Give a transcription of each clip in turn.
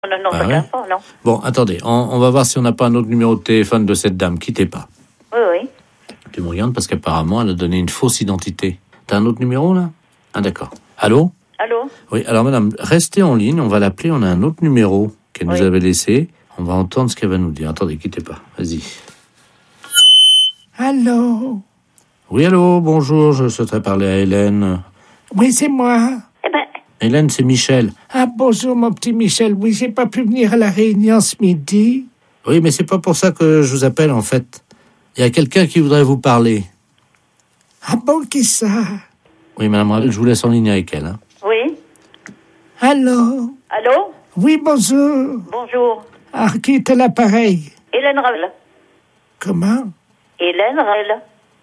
Non, non, ça craint pas, non. Bon, attendez, on va voir si on n'a pas un autre numéro de téléphone de cette dame. Quittez pas. Oui, oui. Tu me regardes parce qu'apparemment, elle a donné une fausse identité. T'as un autre numéro, là? Ah, d'accord. Allô? Allô? Oui, alors madame, restez en ligne, on va l'appeler, on a un autre numéro qu'elle nous avait laissé. On va entendre ce qu'elle va nous dire. Attendez, quittez pas. Vas-y. Allô? Oui, allô, bonjour, je souhaiterais parler à Hélène. Oui, c'est moi. Eh ben, Hélène, c'est Michel. Ah, bonjour, mon petit Michel. Oui, j'ai pas pu venir à la réunion ce midi. Oui, mais c'est pas pour ça que je vous appelle, en fait. Il y a quelqu'un qui voudrait vous parler. Ah bon, qui ça? Oui, madame, je vous laisse en ligne avec elle. Hein. oui. Allô? Allô? Oui, bonjour. Bonjour. Ah, qui est à l'appareil? Hélène Ravel. Comment? Hélène Ravel.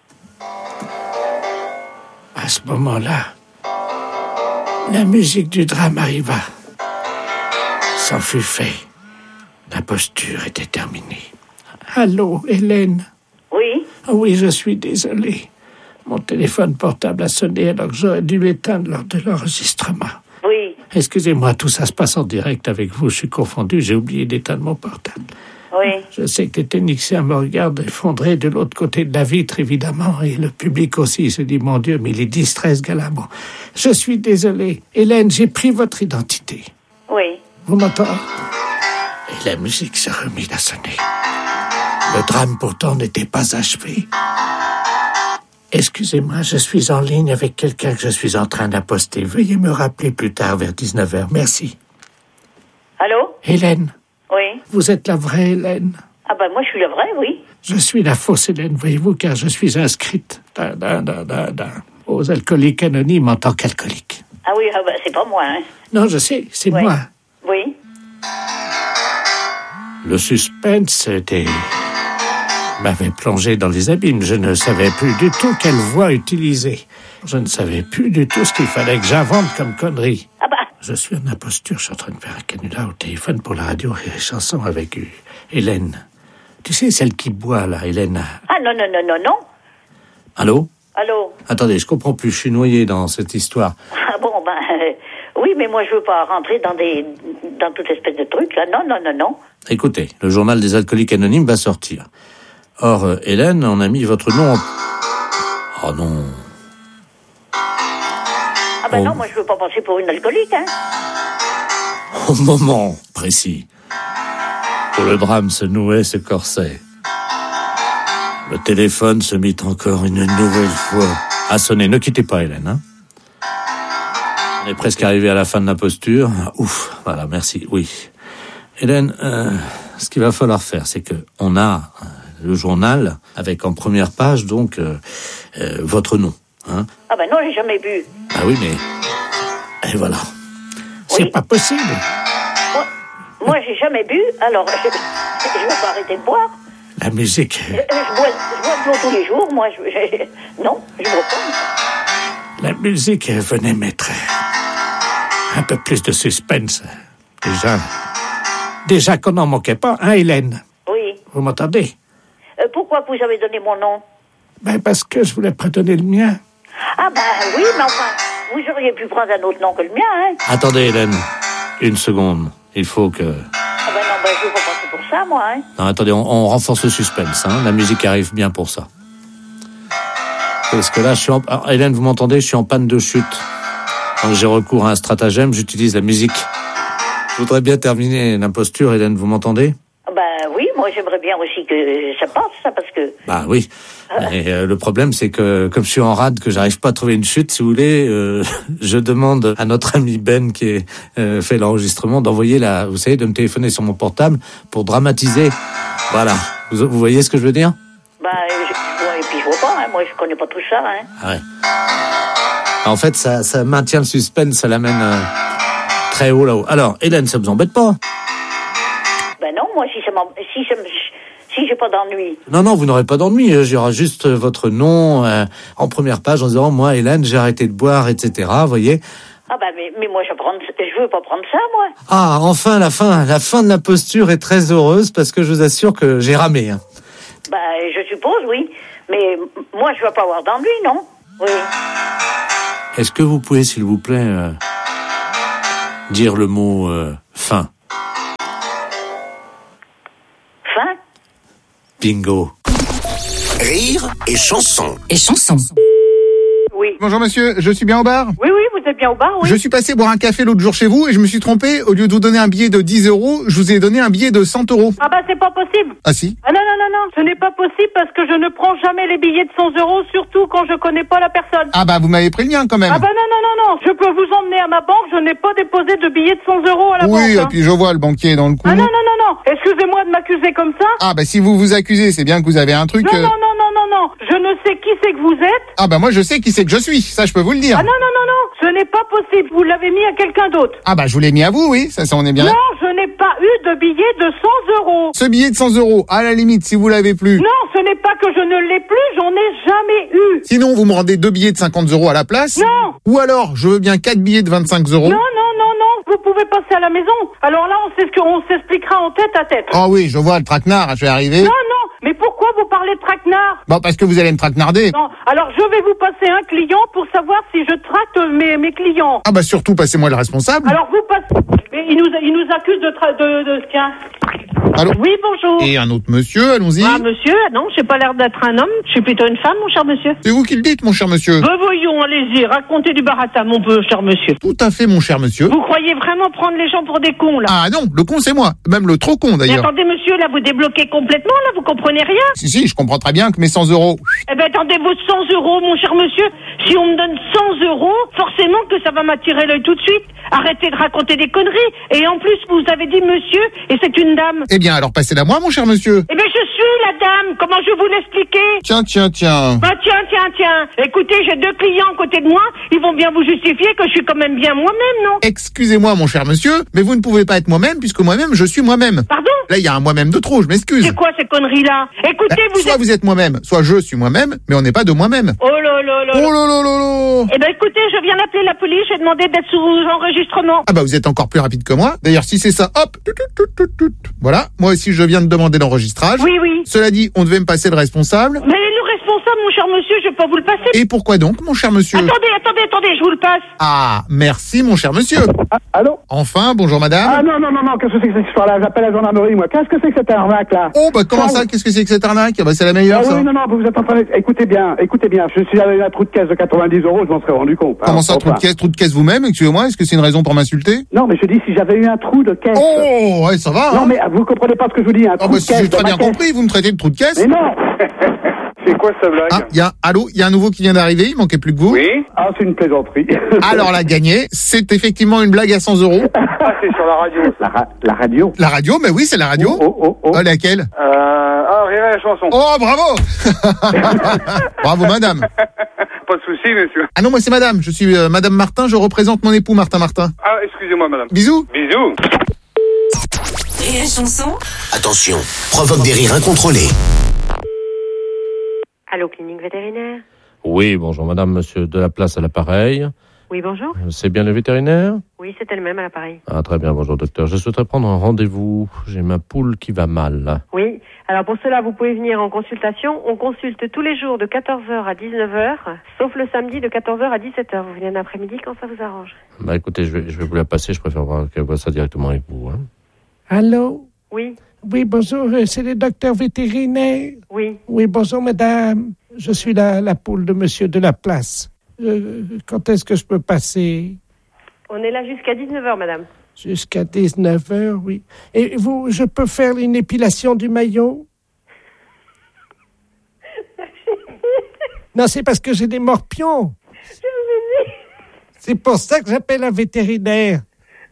À ce moment-là, la musique du drame arriva. C'en fut fait. La posture était terminée. Allô, Hélène? Oui. Ah oui, je suis désolé. Mon téléphone portable a sonné alors que j'aurais dû l'éteindre lors de l'enregistrement. Oui. Excusez-moi, tout ça se passe en direct avec vous. Je suis confondu, j'ai oublié d'éteindre mon portable. Oui. Je sais que les techniciens me regardent effondrés de l'autre côté de la vitre, évidemment, et le public aussi. Il se dit, mon Dieu, mais il est distrait, ce gars-là. Bon, je suis désolé. Hélène, j'ai pris votre identité. Oui. Vous m'entendez? Et la musique se remit à sonner. Le drame, pourtant, n'était pas achevé. Excusez-moi, je suis en ligne avec quelqu'un que je suis en train d'apposter. Veuillez me rappeler plus tard, vers 19h. Merci. Allô? Hélène, Oui. vous êtes la vraie Hélène. Ah ben, moi, je suis la vraie, oui. Je suis la fausse Hélène, voyez-vous, car je suis inscrite aux alcooliques anonymes en tant qu'alcoolique. Ah oui, ah ben, c'est pas moi, hein. Non, je sais, c'est Oui. moi. Oui. Le suspense m'avait plongé dans les abîmes. Je ne savais plus du tout quelle voix utiliser. Je ne savais plus du tout ce qu'il fallait que j'invente comme connerie. Ah ben, Je suis en imposture, je suis en train de faire un canular au téléphone pour la radio Rire et Chanson avec Hélène. Tu sais, celle qui boit, là, Hélène. ah non, non, non, non, non. Allô? Allô? Attendez, je comprends plus, je suis noyé dans cette histoire. Ah bon, ben, oui, mais moi, je veux pas rentrer dans toute espèce de truc, là. Non, non, non, non. Écoutez, le journal des alcooliques anonymes va sortir. Or, Hélène, on a mis votre nom en... Oh non. Ah ben Oh. non, moi, je veux pas passer pour une alcoolique, hein. Au moment précis où le drame se nouait ce corset, le téléphone se mit encore une nouvelle fois à sonner. Ne quittez pas, Hélène. Hein. On est presque arrivé à la fin de la posture. Ouf, voilà, merci. Oui. Hélène, ce qu'il va falloir faire, c'est que on a le journal avec en première page, donc, votre nom. Hein. Ah ben non, j'ai jamais bu. Ah oui, mais... Et voilà. C'est Oui. pas possible. Moi, j'ai jamais bu, alors je veux pas arrêter de boire. La musique, Je bois de l'eau tous les jours, moi. Non, je bois pas. la musique venait mettre un peu plus de suspense. Déjà qu'on n'en manquait pas, hein, Hélène? Oui. Vous m'entendez? Pourquoi vous avez donné mon nom? Ben, parce que je voulais pas donner le mien. Ah ben oui, mais enfin, vous auriez pu prendre un autre nom que le mien, hein. Attendez, Hélène. Une seconde. Il faut que... Ah ben non, ben je veux pas passer pour ça, moi, hein. Non, attendez, on renforce le suspense. Hein. La musique arrive bien pour ça. Parce que là, Alors, Hélène, vous m'entendez? Je suis en panne de chute. Donc j'ai recours à un stratagème, j'utilise la musique. Je voudrais bien terminer l'imposture, Hélène, vous m'entendez? Ben oui, moi j'aimerais bien aussi que ça passe, ça, parce que... Bah oui. Mais le problème, c'est que comme je suis en rade, que j'arrive pas à trouver une chute, si vous voulez, je demande à notre ami Ben qui fait l'enregistrement d'envoyer vous savez, de me téléphoner sur mon portable pour dramatiser. Voilà. Vous voyez ce que je veux dire? Ben, et puis je vois pas, hein. Moi je connais pas tout ça, hein. Ah ouais. En fait, ça maintient le suspense, ça l'amène très haut là-haut. Alors, Hélène, ça vous embête pas? Ben non, moi si j'ai pas d'ennui. Non, vous n'aurez pas d'ennui. Il y aura juste votre nom en première page en disant, moi, Hélène, j'ai arrêté de boire, etc. Vous voyez? Ah ben mais moi je veux pas prendre ça, moi. Ah, enfin, la fin de la posture est très heureuse parce que je vous assure que j'ai ramé. Hein. Ben je suppose, oui. Mais moi je veux pas avoir d'ennui, non? Oui. Est-ce que vous pouvez, s'il vous plaît, dire le mot fin? Bingo. Rire et chanson. Oui. Bonjour monsieur, je suis bien au bar ? Oui, vous êtes bien au bar, oui. Je suis passé boire un café l'autre jour chez vous et je me suis trompé. Au lieu de vous donner un billet de 10 €, je vous ai donné un billet de 100 €. Ah bah c'est pas possible. Ah si ? Ah non, ce n'est pas possible parce que je ne prends jamais les billets de 100 €, surtout quand je connais pas la personne. Ah bah vous m'avez pris le mien quand même. Ah bah non, je peux vous emmener à ma banque, je n'ai pas déposé de billets de 100 € à la banque. Oui, et hein. puis je vois le banquier dans le coup. Ah non, excusez-moi de m'accuser comme ça. Ah bah si vous vous accusez, c'est bien que vous avez un truc... Non, je ne sais qui c'est que vous êtes. Ah bah moi je sais qui c'est que je suis, ça je peux vous le dire. Ah non, ce n'est pas possible, vous l'avez mis à quelqu'un d'autre. Ah bah je vous l'ai mis à vous, oui, ça on est bien. Non, je n'ai pas eu de billet de 100 €. Ce billet de 100 €, à la limite, si vous l'avez plus. Non, ce n'est pas que je ne l'ai plus, j'en ai jamais eu. Sinon, vous me rendez 2 billets de 50 € à la place. Non. Ou alors, je veux bien 4 billets de 25 €. Non, vous pouvez passer à la maison. Alors là, on s'expliquera en tête à tête. Ah oui, je vois le traquenard, je vais arriver. Non, mais pourquoi vous parlez de traquenard? Bon, parce que vous allez me traquenarder. Non, alors je vais vous passer un client pour savoir si je traque mes clients. Ah bah surtout, passez-moi le responsable. Alors vous passez... Mais il nous accuse de tiens. Allô? Oui, bonjour. Et un autre monsieur, allons-y. Ah, monsieur, non, j'ai pas l'air d'être un homme, je suis plutôt une femme, mon cher monsieur. C'est vous qui le dites, mon cher monsieur. Voyons, allez-y, racontez du baratin, mon cher monsieur. Tout à fait, mon cher monsieur. Vous croyez vraiment prendre les gens pour des cons, là? Ah non, le con c'est moi. Même le trop con Mais d'ailleurs. attendez, monsieur, là, vous débloquez complètement, là, vous comprenez rien? Si, je comprends très bien que mes 100 €. Eh ben, attendez, vos 100 €, mon cher monsieur. Si on me donne 100 €, forcément que ça va m'attirer l'œil tout de suite. Arrêtez de raconter des conneries. Et en plus, vous avez dit monsieur, et c'est une dame. Eh bien, alors passez-la moi, mon cher monsieur. Eh ben, je suis la dame. Comment je vais vous l'expliquer? Tiens. Bah, tiens. Écoutez, j'ai 2 clients à côté de moi. Ils vont bien vous justifier que je suis quand même bien moi-même, non? Excusez-moi, mon cher monsieur, mais vous ne pouvez pas être moi-même, puisque moi-même, je suis moi-même. Pardon? Là, il y a un moi-même de trop, je m'excuse. C'est quoi ces conneries-là? Écoutez, Soit vous êtes moi-même, soit je suis moi-même, mais on n'est pas de moi-même. Oh là là là. Oh là là là là. Eh ben, écoutez, je viens d'appeler la police. J'ai demandé d'être sous enregistrement. Ah bah vous êtes encore plus rapide que moi. D'ailleurs, si c'est ça, hop, tout. Voilà, moi aussi je viens de demander l'enregistrage. Oui. Cela dit, on devait me passer le responsable. Mais le responsable, mon cher monsieur, je vais pas vous le passer. Et pourquoi donc, mon cher monsieur? Attendez, je vous le passe. Ah, merci, mon cher monsieur. Ah, allô? Enfin, bonjour madame. Ah non, qu'est-ce que c'est que cette histoire-là? J'appelle la gendarmerie, moi. Qu'est-ce que c'est que cette arnaque-là? Oh, bah comment ça? Qu'est-ce que c'est que cette arnaque? Ah bah c'est la meilleure, ça. Oui, non, vous êtes en train de... Écoutez bien. Je suis avec un trou de caisse de 90 €, je m'en serais rendu compte. Comment ça, trou de caisse vous-même? Excusez-moi, est-ce que c'est une raison pour m'insulter? Non, mais je dis, si j'avais eu un trou de caisse... Oh, ouais, ça va, Non, hein. mais vous comprenez pas ce que je vous dis, un trou Ah bah de si caisse j'ai très de ma bien caisse. compris, vous me traitez de trou de caisse. Mais non. C'est quoi cette blague? Ah, il y a un nouveau qui vient d'arriver, il manquait plus que vous. Oui. Ah, c'est une plaisanterie. Alors la gagné, c'est effectivement une blague à 100 €. Ah, c'est sur la radio. La radio. La radio, mais oui, c'est la radio. Oh. Laquelle? Rire et la chanson. Oh, bravo. Bravo, madame. Pas de souci, monsieur. Ah non, moi c'est madame. Je suis madame Martin, je représente mon époux Martin Martin. Ah, excusez-moi, madame. Bisous. Bisous. Rire et chanson. Attention, provoque des rires incontrôlés. Allô, clinique vétérinaire? Oui, bonjour madame, monsieur de la place à l'appareil. Oui, bonjour. C'est bien le vétérinaire? Oui, c'est elle-même à l'appareil. Ah, très bien, bonjour docteur. Je souhaiterais prendre un rendez-vous. J'ai ma poule qui va mal. Oui, alors pour cela, vous pouvez venir en consultation. On consulte tous les jours de 14h à 19h, sauf le samedi de 14h à 17h. Vous venez en après-midi quand ça vous arrange. Bah écoutez, je vais vous la passer, je préfère qu'elle voit ça directement avec vous. Hein. Allô? Oui, Oui, bonjour, c'est le docteur vétérinaire. oui. Oui, bonjour madame. Je suis la poule de monsieur de la place. Quand est-ce que je peux passer? On est là jusqu'à 19h, madame. Jusqu'à 19h, oui. Et vous, je peux faire une épilation du maillot? Non, c'est parce que j'ai des morpions. C'est pour ça que j'appelle un vétérinaire.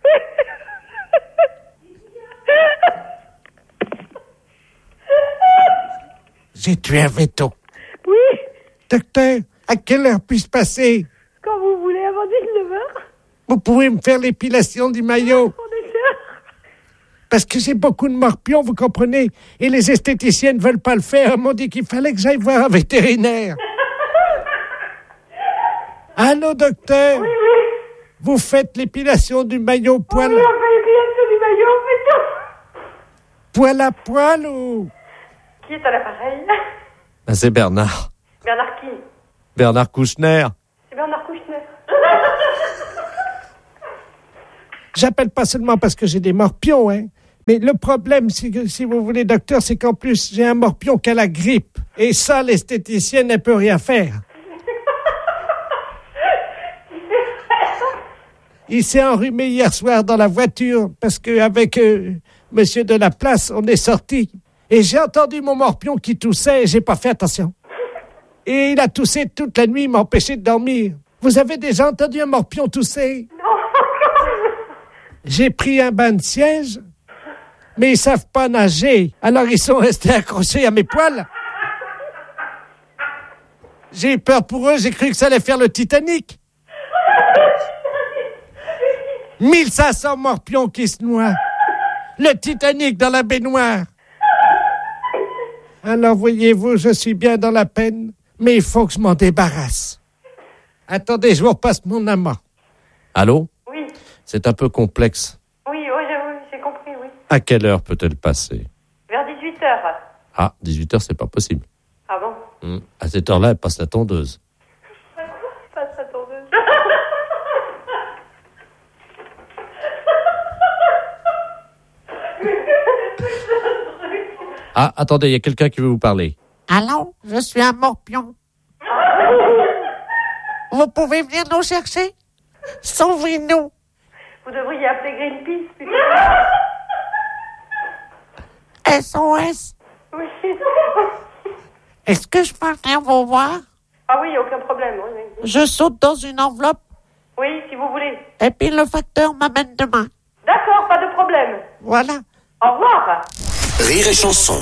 J'ai tué un veto. Oui, Docteur, à quelle heure puis-je passer? quand vous voulez, avant 19h. Vous pouvez me faire l'épilation du maillot? Parce que j'ai beaucoup de morpions, vous comprenez? Et les esthéticiennes ne veulent pas le faire. Elles m'ont dit qu'il fallait que j'aille voir un vétérinaire. Allô, docteur? Oui. Vous faites l'épilation du maillot poil... Oui, on fait l'épilation du maillot, on fait tout. poil à poil ou... Qui est à l'appareil? Ah, c'est Bernard. Bernard qui? Bernard Kouchner. C'est Bernard Kouchner. J'appelle pas seulement parce que j'ai des morpions, hein. Mais le problème, si vous voulez, docteur, c'est qu'en plus, j'ai un morpion qui a la grippe. Et ça, l'esthéticienne, elle peut rien faire. Il s'est enrhumé hier soir dans la voiture parce qu'avec monsieur de la place, on est sortis. Et j'ai entendu mon morpion qui toussait et j'ai pas fait attention. Et il a toussé toute la nuit, il m'a empêché de dormir. Vous avez déjà entendu un morpion tousser? Non. J'ai pris un bain de siège, mais ils savent pas nager. Alors ils sont restés accrochés à mes poils. J'ai eu peur pour eux, j'ai cru que ça allait faire le Titanic. 1500 morpions qui se noient. Le Titanic dans la baignoire. Alors, voyez-vous, je suis bien dans la peine, mais il faut que je m'en débarrasse. Attendez, je vous repasse mon amant. Allô? Oui. C'est un peu complexe. Oui, j'ai compris, oui. À quelle heure peut-elle passer? Vers 18h. Ah, 18h, c'est pas possible. Ah bon? À cette heure-là, elle passe la tondeuse. Passe la tondeuse. Ah, attendez, il y a quelqu'un qui veut vous parler. Allô, je suis un morpion. Vous pouvez venir nous chercher? Sauvez-nous. Vous devriez appeler Greenpeace, plutôt. SOS. Oui. Est-ce que je peux venir vous voir? Ah oui, aucun problème. Oui. Je saute dans une enveloppe Oui, si vous voulez. et puis le facteur m'amène demain. D'accord, pas de problème. Voilà. Au revoir. Rire et chanson.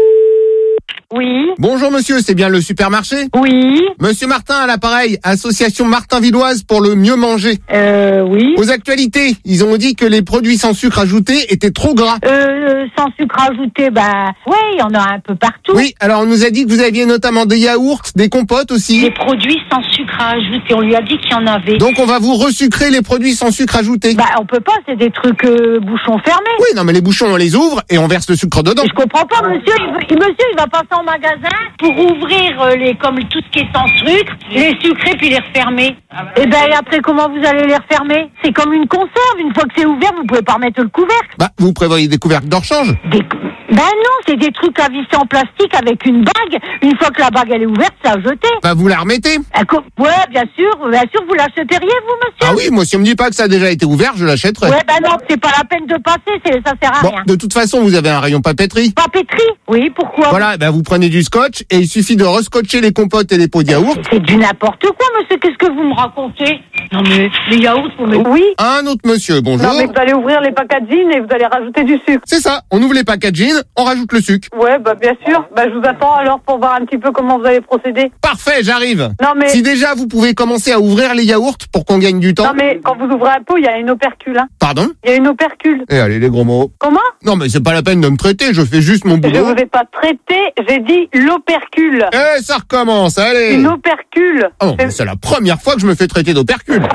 Oui. Bonjour monsieur, c'est bien le supermarché? Oui. Monsieur Martin à l'appareil, association Martin-Villoise pour le mieux manger. Oui. Aux actualités, ils ont dit que les produits sans sucre ajouté étaient trop gras. Sans sucre ajouté, ouais, il y en a un peu partout. Oui, alors on nous a dit que vous aviez notamment des yaourts, des compotes aussi. Des produits sans sucre ajouté, on lui a dit qu'il y en avait. Donc on va vous resucrer les produits sans sucre ajouté. On peut pas, c'est des trucs bouchons fermés. Oui, non mais les bouchons on les ouvre et on verse le sucre dedans. Je comprends pas, monsieur, il va passer en magasin pour ouvrir comme tout ce qui est sans sucre, les sucrer puis les refermer. Et après comment vous allez les refermer? C'est comme une conserve, une fois que c'est ouvert, vous pouvez pas remettre le couvercle. Vous prévoyez des couvercles de rechange? Non, c'est des trucs à visser en plastique avec une bague. Une fois que la bague elle est ouverte, c'est à jeter. Vous la remettez? Ouais, bien sûr, vous l'achèteriez vous, monsieur? Ah oui, moi si on me dit pas que ça a déjà été ouvert, je l'achèterai. Ouais, non, c'est pas la peine de passer, ça sert à rien. De toute façon, vous avez un rayon papeterie. Papeterie? Oui, pourquoi? Voilà, vous prenez du scotch et il suffit de rescotcher les compotes et les pots de yaourt. C'est du n'importe quoi, monsieur, qu'est-ce que vous me racontez? Non mais, les yaourts, Oui. Un autre monsieur, bonjour. Non mais vous allez ouvrir les packaging et vous allez rajouter du sucre. C'est ça, on ouvre les packaging, on rajoute le sucre. Ouais, bien sûr. Je vous attends alors pour voir un petit peu comment vous allez procéder. Parfait, j'arrive. Non mais... Si déjà vous pouvez commencer à ouvrir les yaourts pour qu'on gagne du temps. Non mais quand vous ouvrez un pot, il y a une opercule. Pardon? Il y a une opercule. Eh allez, les gros mots. Comment? Non mais c'est pas la peine de me traiter, je fais juste mon boulot. Je vous ai pas traité, j'ai dit l'opercule. Ça recommence, allez. Une opercule. Oh, mais c'est la première fois que je me fais traiter d'opercule.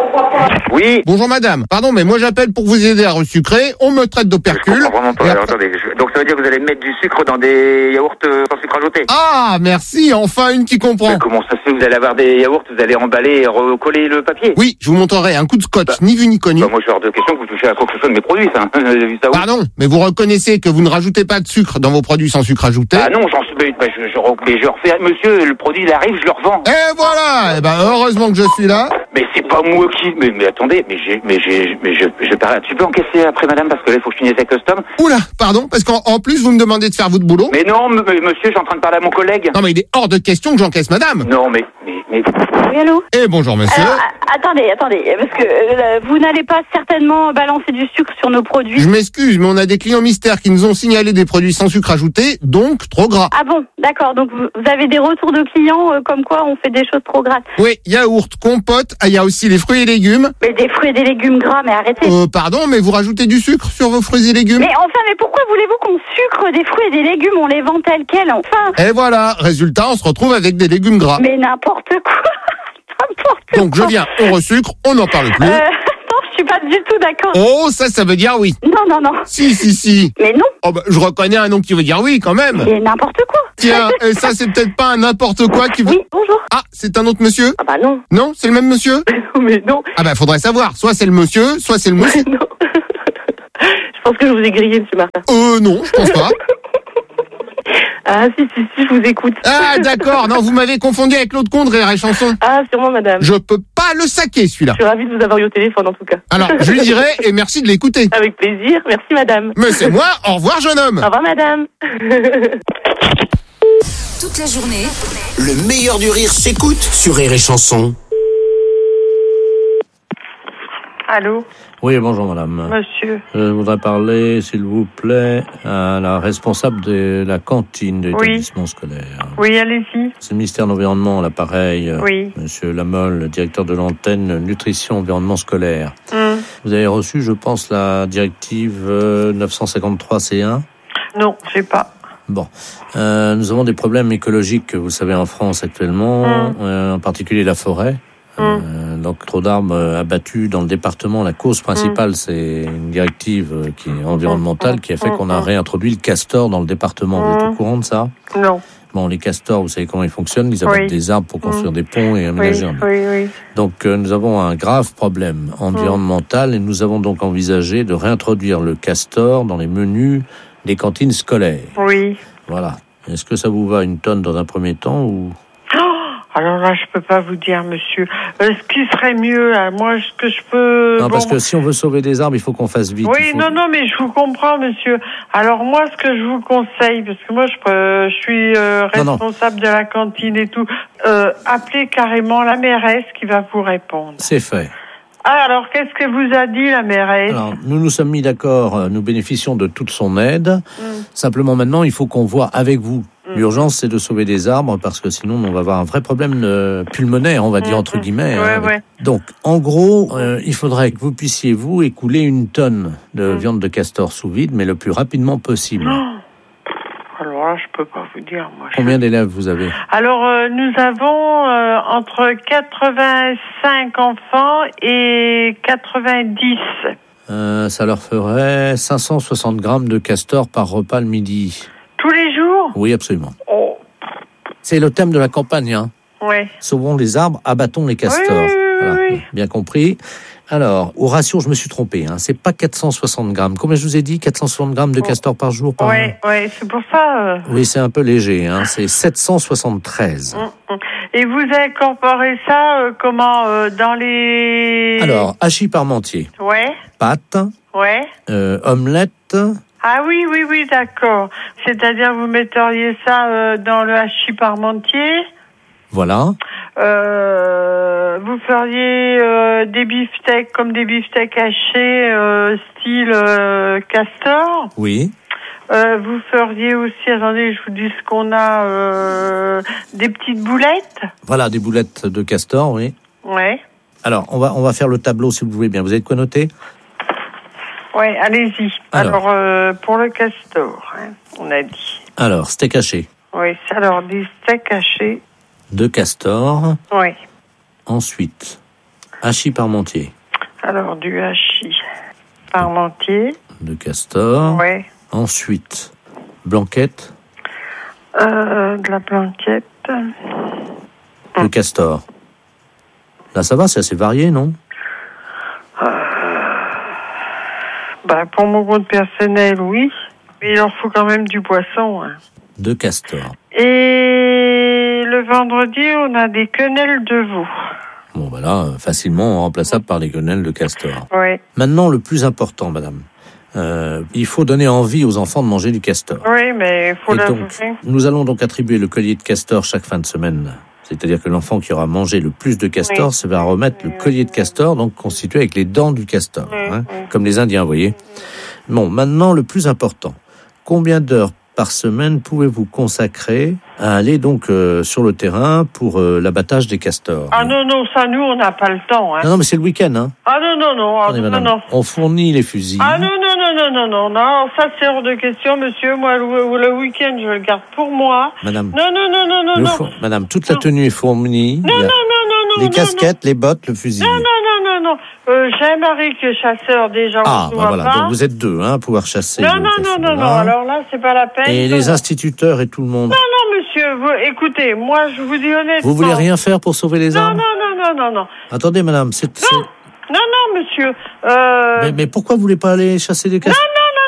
Oui. Bonjour madame. Pardon, mais moi j'appelle pour vous aider à resucrer. On me traite d'opercule. Je comprends vraiment pas. Alors, attendez. Donc ça veut dire que vous allez mettre du sucre dans des yaourts sans sucre ajouté? Ah, merci. Enfin une qui comprend. Mais comment ça se fait? Vous allez avoir des yaourts, vous allez emballer et recoller le papier? Oui, je vous montrerai un coup de scotch, ni vu ni connu. Moi je suis hors de question que vous touchez à quoi que ce soit de mes produits, ça. Vous avez vu ça où? Pardon, mais vous reconnaissez que vous ne rajoutez pas de sucre dans vos produits sans sucre ajouté? Ah non, je refais. Monsieur, le produit il arrive, je le revends. Et voilà. Heureusement que je suis là. Mais c'est pas moi qui. Mais attendez, je parle. Tu peux encaisser après, madame, parce que là il faut que je finisse avec custom. Oula, pardon, parce qu'en plus vous me demandez de faire votre boulot. Mais non, monsieur, je suis en train de parler à mon collègue. Non mais il est hors de question que j'encaisse madame. Non mais. Oui, allô? Et bonjour monsieur. Alors, attendez, parce que vous n'allez pas certainement balancer du sucre sur nos produits. Je m'excuse, mais on a des clients mystères qui nous ont signalé des produits sans sucre ajouté, donc trop gras. Ah bon, d'accord, donc vous avez des retours de clients comme quoi on fait des choses trop grasses. Oui, yaourt, compote, il y a aussi les fruits et légumes. Mais des fruits et des légumes gras, mais arrêtez. Pardon, mais vous rajoutez du sucre sur vos fruits et légumes? Mais pourquoi voulez-vous qu'on sucre des fruits et des légumes? On les vend tels quels, enfin. Et voilà, résultat, on se retrouve avec des légumes gras. Mais n'importe quoi. Donc je viens, on resucre, on n'en parle plus. Non, je suis pas du tout d'accord. Oh, ça veut dire oui. Non. Si. Mais non. Oh je reconnais un nom qui veut dire oui quand même. Mais n'importe quoi. Tiens, et ça c'est peut-être pas un n'importe quoi qui veut... Oui, bonjour. Ah, c'est un autre monsieur? Ah non. Non, c'est le même monsieur? Mais non. Ah faudrait savoir, soit c'est le monsieur, soit c'est le monsieur. Non. Je pense que je vous ai grillé, monsieur Martin. Non, je pense pas. Ah, si, je vous écoute. Ah, d'accord. Non, vous m'avez confondu avec l'autre con de Rire et Chanson. Ah, sûrement, madame. Je peux pas le saquer, celui-là. Je suis ravie de vous avoir eu au téléphone, en tout cas. Alors, je lui dirai, et merci de l'écouter. Avec plaisir. Merci, madame. Mais c'est moi. Au revoir, jeune homme. Au revoir, madame. Toute la journée, Le meilleur du rire s'écoute sur Rire et Chanson. Allô? Oui, bonjour madame. Monsieur. Je voudrais parler, s'il vous plaît, à la responsable de la cantine de l'établissement scolaire. Oui, allez-y. C'est le ministère de l'Environnement, l'appareil. Oui. Monsieur Lamolle, le directeur de l'antenne Nutrition Environnement Scolaire. Vous avez reçu, je pense, la directive 953C1 ? Non, j'ai pas. Bon, nous avons des problèmes écologiques, vous savez, en France actuellement, en particulier la forêt. Donc trop d'arbres abattus dans le département. La cause principale, c'est une directive qui est environnementale qui a fait qu'on a réintroduit le castor dans le département. Vous êtes au courant de ça? Non. Bon, les castors, vous savez comment ils fonctionnent. Ils abattent des arbres pour construire des ponts et aménager un lieu. Oui. Donc nous avons un grave problème environnemental et nous avons donc envisagé de réintroduire le castor dans les menus des cantines scolaires. Oui. Voilà. Est-ce que ça vous va une tonne dans un premier temps ou... Alors là, je peux pas vous dire, monsieur. Ce qui serait mieux, moi, ce que je peux... Non, parce que si on veut sauver des arbres, il faut qu'on fasse vite. Oui, non, mais je vous comprends, monsieur. Alors moi, ce que je vous conseille, parce que moi, je suis responsable de la cantine et tout, appelez carrément la mairesse qui va vous répondre. C'est fait. Ah, alors, qu'est-ce que vous a dit la mairesse? Alors, nous nous sommes mis d'accord, nous bénéficions de toute son aide. Simplement, maintenant, il faut qu'on voit avec vous. L'urgence, c'est de sauver des arbres, parce que sinon, on va avoir un vrai problème pulmonaire, on va dire, entre guillemets. Ouais. Donc, en gros, il faudrait que vous puissiez, vous, écouler 1 tonne de viande de castor sous vide, mais le plus rapidement possible. Alors là, je peux pas vous dire, moi. Combien d'élèves vous avez? Alors, nous avons entre 85 enfants et 90. Ça leur ferait 560 grammes de castor par repas le midi. Tous les jours? Oui, absolument. Oh. C'est le thème de la campagne, hein. Ouais. Sauvons les arbres, abattons les castors. Oui. Bien compris. Alors, au ratio, je me suis trompé. C'est pas 460 grammes. Combien je vous ai dit? 460 grammes de castor par jour par Ouais, c'est pour ça. Oui, c'est un peu léger. C'est 773. Et vous incorporez ça comment dans les... Alors, hachis parmentier. Ouais. Pâtes. Ouais. Omelette. Ah oui, d'accord. C'est-à-dire vous metteriez ça dans le hachis parmentier. Voilà. Vous feriez des beefsteaks comme des beefsteaks hachés style castor. Oui. Vous feriez aussi, attendez, je vous dis ce qu'on a, des petites boulettes. Voilà, des boulettes de castor, oui. Ouais. Alors, on va faire le tableau si vous voulez bien. Vous avez de quoi noter? Ouais, allez-y. Alors pour le castor, on a dit. Alors, steak haché. Oui, alors des steaks hachés. De castor. Oui. Ensuite, hachis parmentier. Alors, du hachis parmentier. De castor. Oui. Ensuite, blanquette. De la blanquette. De castor. Là, ça va, c'est assez varié, non? Pour mon compte personnel, oui. Mais il leur faut quand même du poisson. De castor. Et le vendredi, on a des quenelles de veau. Bon, voilà, facilement remplaçable par les quenelles de castor. Oui. Maintenant, le plus important, madame. Il faut donner envie aux enfants de manger du castor. Oui, mais il faut nous allons donc attribuer le collier de castor chaque fin de semaine. C'est-à-dire que l'enfant qui aura mangé le plus de castor se va remettre le collier de castor, donc constitué avec les dents du castor, comme les Indiens, vous voyez. Bon, maintenant, le plus important. Combien d'heures par semaine pouvez-vous consacrer à aller donc sur le terrain pour l'abattage des castors? Ah non, ça, nous, on n'a pas le temps. Non, mais c'est le week-end. Ah non. On fournit les fusils. Ah non, ça c'est hors de question, monsieur. Moi, le week-end, je le garde pour moi. Madame. Non. Madame, toute la tenue est fournie. Non. Les casquettes, les bottes, le fusil. Non. J'ai un mari qui est chasseur déjà. Voilà. Donc vous êtes deux, à pouvoir chasser. Non. Alors là, c'est pas la peine. Et les instituteurs et tout le monde. Non, monsieur. Écoutez, moi, je vous dis honnêtement. Vous voulez rien faire pour sauver les arbres? Non. Attendez, madame, Non, monsieur. Mais pourquoi vous voulez pas aller chasser des castors?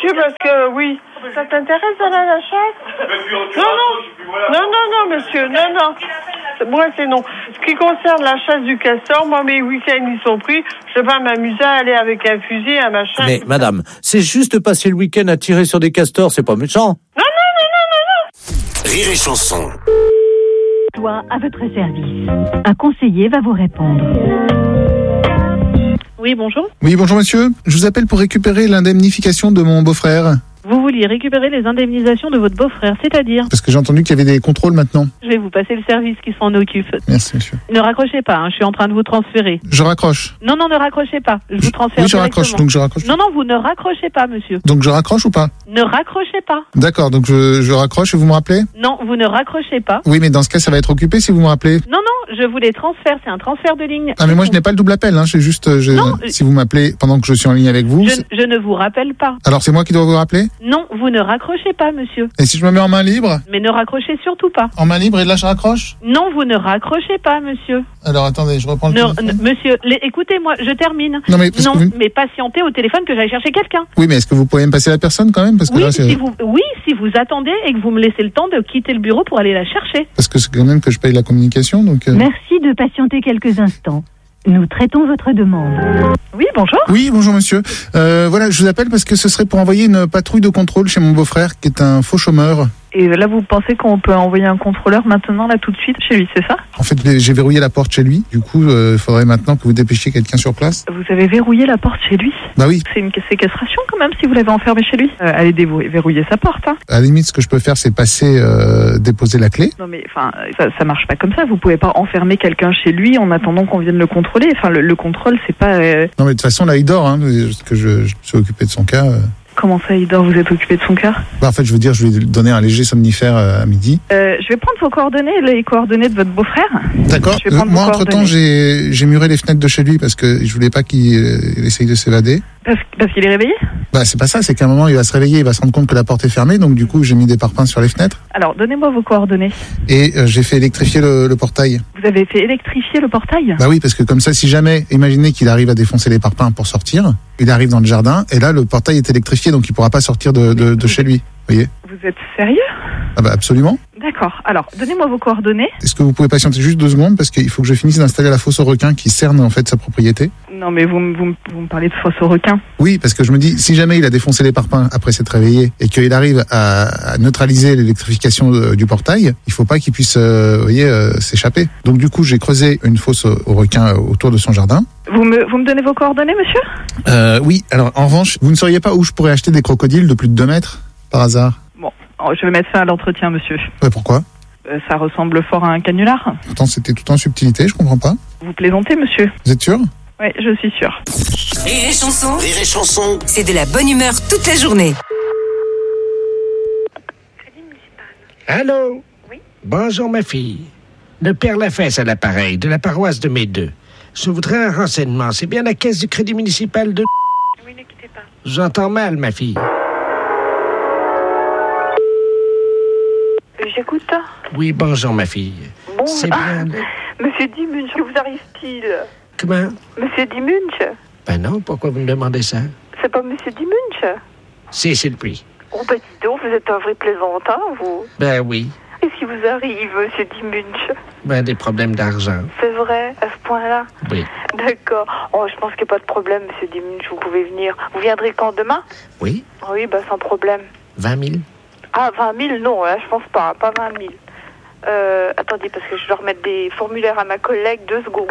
monsieur, parce que, oui. Ça t'intéresse d'aller à la chasse? Non, monsieur, non. Moi, c'est non. Ce qui concerne la chasse du castor, moi, mes week-ends, ils sont pris. Je vais pas m'amuser à aller avec un fusil, un machin. Mais, madame, c'est juste passer le week-end à tirer sur des castors, c'est pas méchant. Non. Rire et Chanson. À votre service. Un conseiller va vous répondre. Oui, bonjour. Oui, bonjour monsieur. Je vous appelle pour récupérer l'indemnification de mon beau-frère. Vous vouliez récupérer les indemnisations de votre beau-frère, c'est-à-dire? Parce que j'ai entendu qu'il y avait des contrôles maintenant. Je vais vous passer le service qui s'en occupe. Merci monsieur. Ne raccrochez pas, je suis en train de vous transférer. Je raccroche. Non, ne raccrochez pas. Je vous transfère. Oui, je raccroche, donc je raccroche. Non, vous ne raccrochez pas, monsieur. Donc je raccroche ou pas? Ne raccrochez pas. D'accord, donc je raccroche et vous me rappelez? Non, vous ne raccrochez pas. Oui, mais dans ce cas, ça va être occupé si vous me rappelez. Non, je vous les transfère, c'est un transfert de ligne. Ah, mais moi je n'ai pas le double appel, c'est juste, si vous m'appelez pendant que je suis en ligne avec vous. Je ne vous rappelle pas. Alors c'est moi qui dois vous rappeler? Non, vous ne raccrochez pas, monsieur. Et si je me mets en main libre? Mais ne raccrochez surtout pas. En main libre et là je raccroche? Non, vous ne raccrochez pas, monsieur. Alors attendez, je reprends le téléphone. Monsieur, écoutez-moi, je termine. Non, mais patientez au téléphone que j'aille chercher quelqu'un. Oui, mais est-ce que vous pourriez me passer la personne quand même? Parce que si vous attendez et que vous me laissez le temps de quitter le bureau pour aller la chercher. Parce que c'est quand même que je paye la communication, donc... Merci de patienter quelques instants. Nous traitons votre demande. Oui, bonjour. Oui, bonjour monsieur. Voilà, je vous appelle parce que ce serait pour envoyer une patrouille de contrôle chez mon beau-frère qui est un faux chômeur. Et là, vous pensez qu'on peut envoyer un contrôleur maintenant, là, tout de suite, chez lui, c'est ça? En fait, j'ai verrouillé la porte chez lui. Du coup, il faudrait maintenant que vous dépêchiez quelqu'un sur place. Vous avez verrouillé la porte chez lui? Bah oui. C'est une séquestration quand même, si vous l'avez enfermé chez lui. Allez verrouiller sa porte, hein. À la limite, ce que je peux faire, c'est passer, déposer la clé. Non mais, ça marche pas comme ça. Vous pouvez pas enfermer quelqu'un chez lui en attendant qu'on vienne le contrôler. Le contrôle, c'est pas... Non mais de toute façon, là, il dort, parce que je suis occupé de son cas. Comment ça, il dort? Vous êtes occupé de son cas? En fait, je veux dire, je vais lui donner un léger somnifère à midi. Je vais prendre vos coordonnées, les coordonnées de votre beau-frère. D'accord. Moi, entre-temps, j'ai muré les fenêtres de chez lui parce que je voulais pas qu'il essaye de s'évader. Parce qu'il est réveillé? C'est pas ça, c'est qu'à un moment, il va se réveiller, il va se rendre compte que la porte est fermée, donc du coup, j'ai mis des parpaings sur les fenêtres. Alors, donnez-moi vos coordonnées. Et j'ai fait électrifier le portail. Vous avez fait électrifier le portail? Bah oui, parce que comme ça, si jamais, imaginez qu'il arrive à défoncer les parpaings pour sortir, il arrive dans le jardin, et là, le portail est électrifié, donc il pourra pas sortir de chez lui. Vous voyez? Vous êtes sérieux? Ah bah absolument. D'accord. Alors, donnez-moi vos coordonnées. Est-ce que vous pouvez patienter juste 2 secondes parce qu'il faut que je finisse d'installer la fosse au requin qui cerne en fait sa propriété? Non mais vous me parlez de fosse au requin. Oui, parce que je me dis, si jamais il a défoncé les parpaings après s'être réveillé et qu'il arrive à neutraliser l'électrification du portail, il faut pas qu'il puisse s'échapper. Donc du coup, j'ai creusé une fosse au requin autour de son jardin. Vous me donnez vos coordonnées, monsieur? Oui, alors en revanche, vous ne sauriez pas où je pourrais acheter des crocodiles de plus de 2 mètres, par hasard? Bon, je vais mettre ça à l'entretien, monsieur. Pourquoi? Ça ressemble fort à un canular. Pourtant, c'était tout en subtilité, je comprends pas. Vous plaisantez, monsieur? Vous êtes sûr? Oui, je suis sûr. Rire et Chanson. Rire et Chanson. C'est de la bonne humeur toute la journée. Allô? Oui. Bonjour, ma fille. Le Père Lafesse à l'appareil, de la paroisse de Médeux. Je voudrais un renseignement. C'est bien la caisse du crédit municipal de... Oui, ne quittez pas. J'entends mal, ma fille. J'écoute. Oui, bonjour, ma fille. Bon, c'est bien... Monsieur Dimunch, que vous arrive-t-il? Comment? Monsieur Dimunch? Ben non, pourquoi vous me demandez ça? C'est pas Monsieur Dimunch? Si, c'est le prix. Oh, bah dis donc, vous êtes un vrai plaisantin, vous. Ben oui. Qu'est-ce qui vous arrive, Monsieur Dimunch? Ben des problèmes d'argent. C'est vrai, à ce point-là? Oui. D'accord. Oh, je pense qu'il n'y a pas de problème, Monsieur Dimunch, vous pouvez venir. Vous viendrez quand, demain? Oui. Oui, bah sans problème. 20 000? Ah, 20 000, non, là, je pense pas 20 000. Attendez, parce que je dois remettre des formulaires à ma collègue, 2 secondes.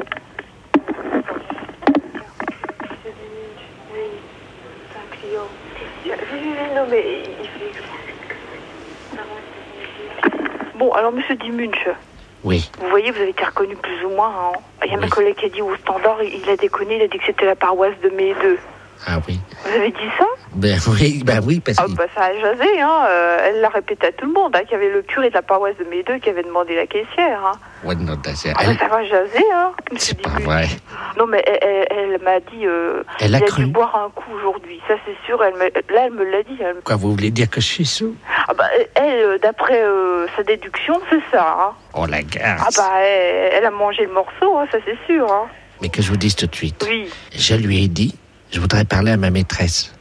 Non, mais il fait... Bon, alors, monsieur Dimunch. Oui. Vous voyez, vous avez été reconnu plus ou moins. Hein. Il y a ma collègue qui a dit au standard, il a déconné, il a dit que c'était la paroisse de Médeux. Ah oui. Vous avez dit ça? Ben oui, parce que... Ah bah ça a jasé, hein. Elle l'a répété à tout le monde, hein, qu'il y avait le curé de la paroisse de Médeux qui avait demandé la caissière, hein. Ouais, non, ça va jaser, hein. C'est pas vrai. Non, mais elle m'a dit... elle a cru. Dû boire un coup aujourd'hui, ça c'est sûr. Elle me l'a dit. Quoi, vous voulez dire que je suis sous? Ah bah, elle, d'après sa déduction, c'est ça, hein. Oh, la garce. Ah bah, elle a mangé le morceau, hein, ça c'est sûr, hein. Mais que je vous dise tout de suite. Oui. Je lui ai dit, je voudrais parler à ma maîtresse.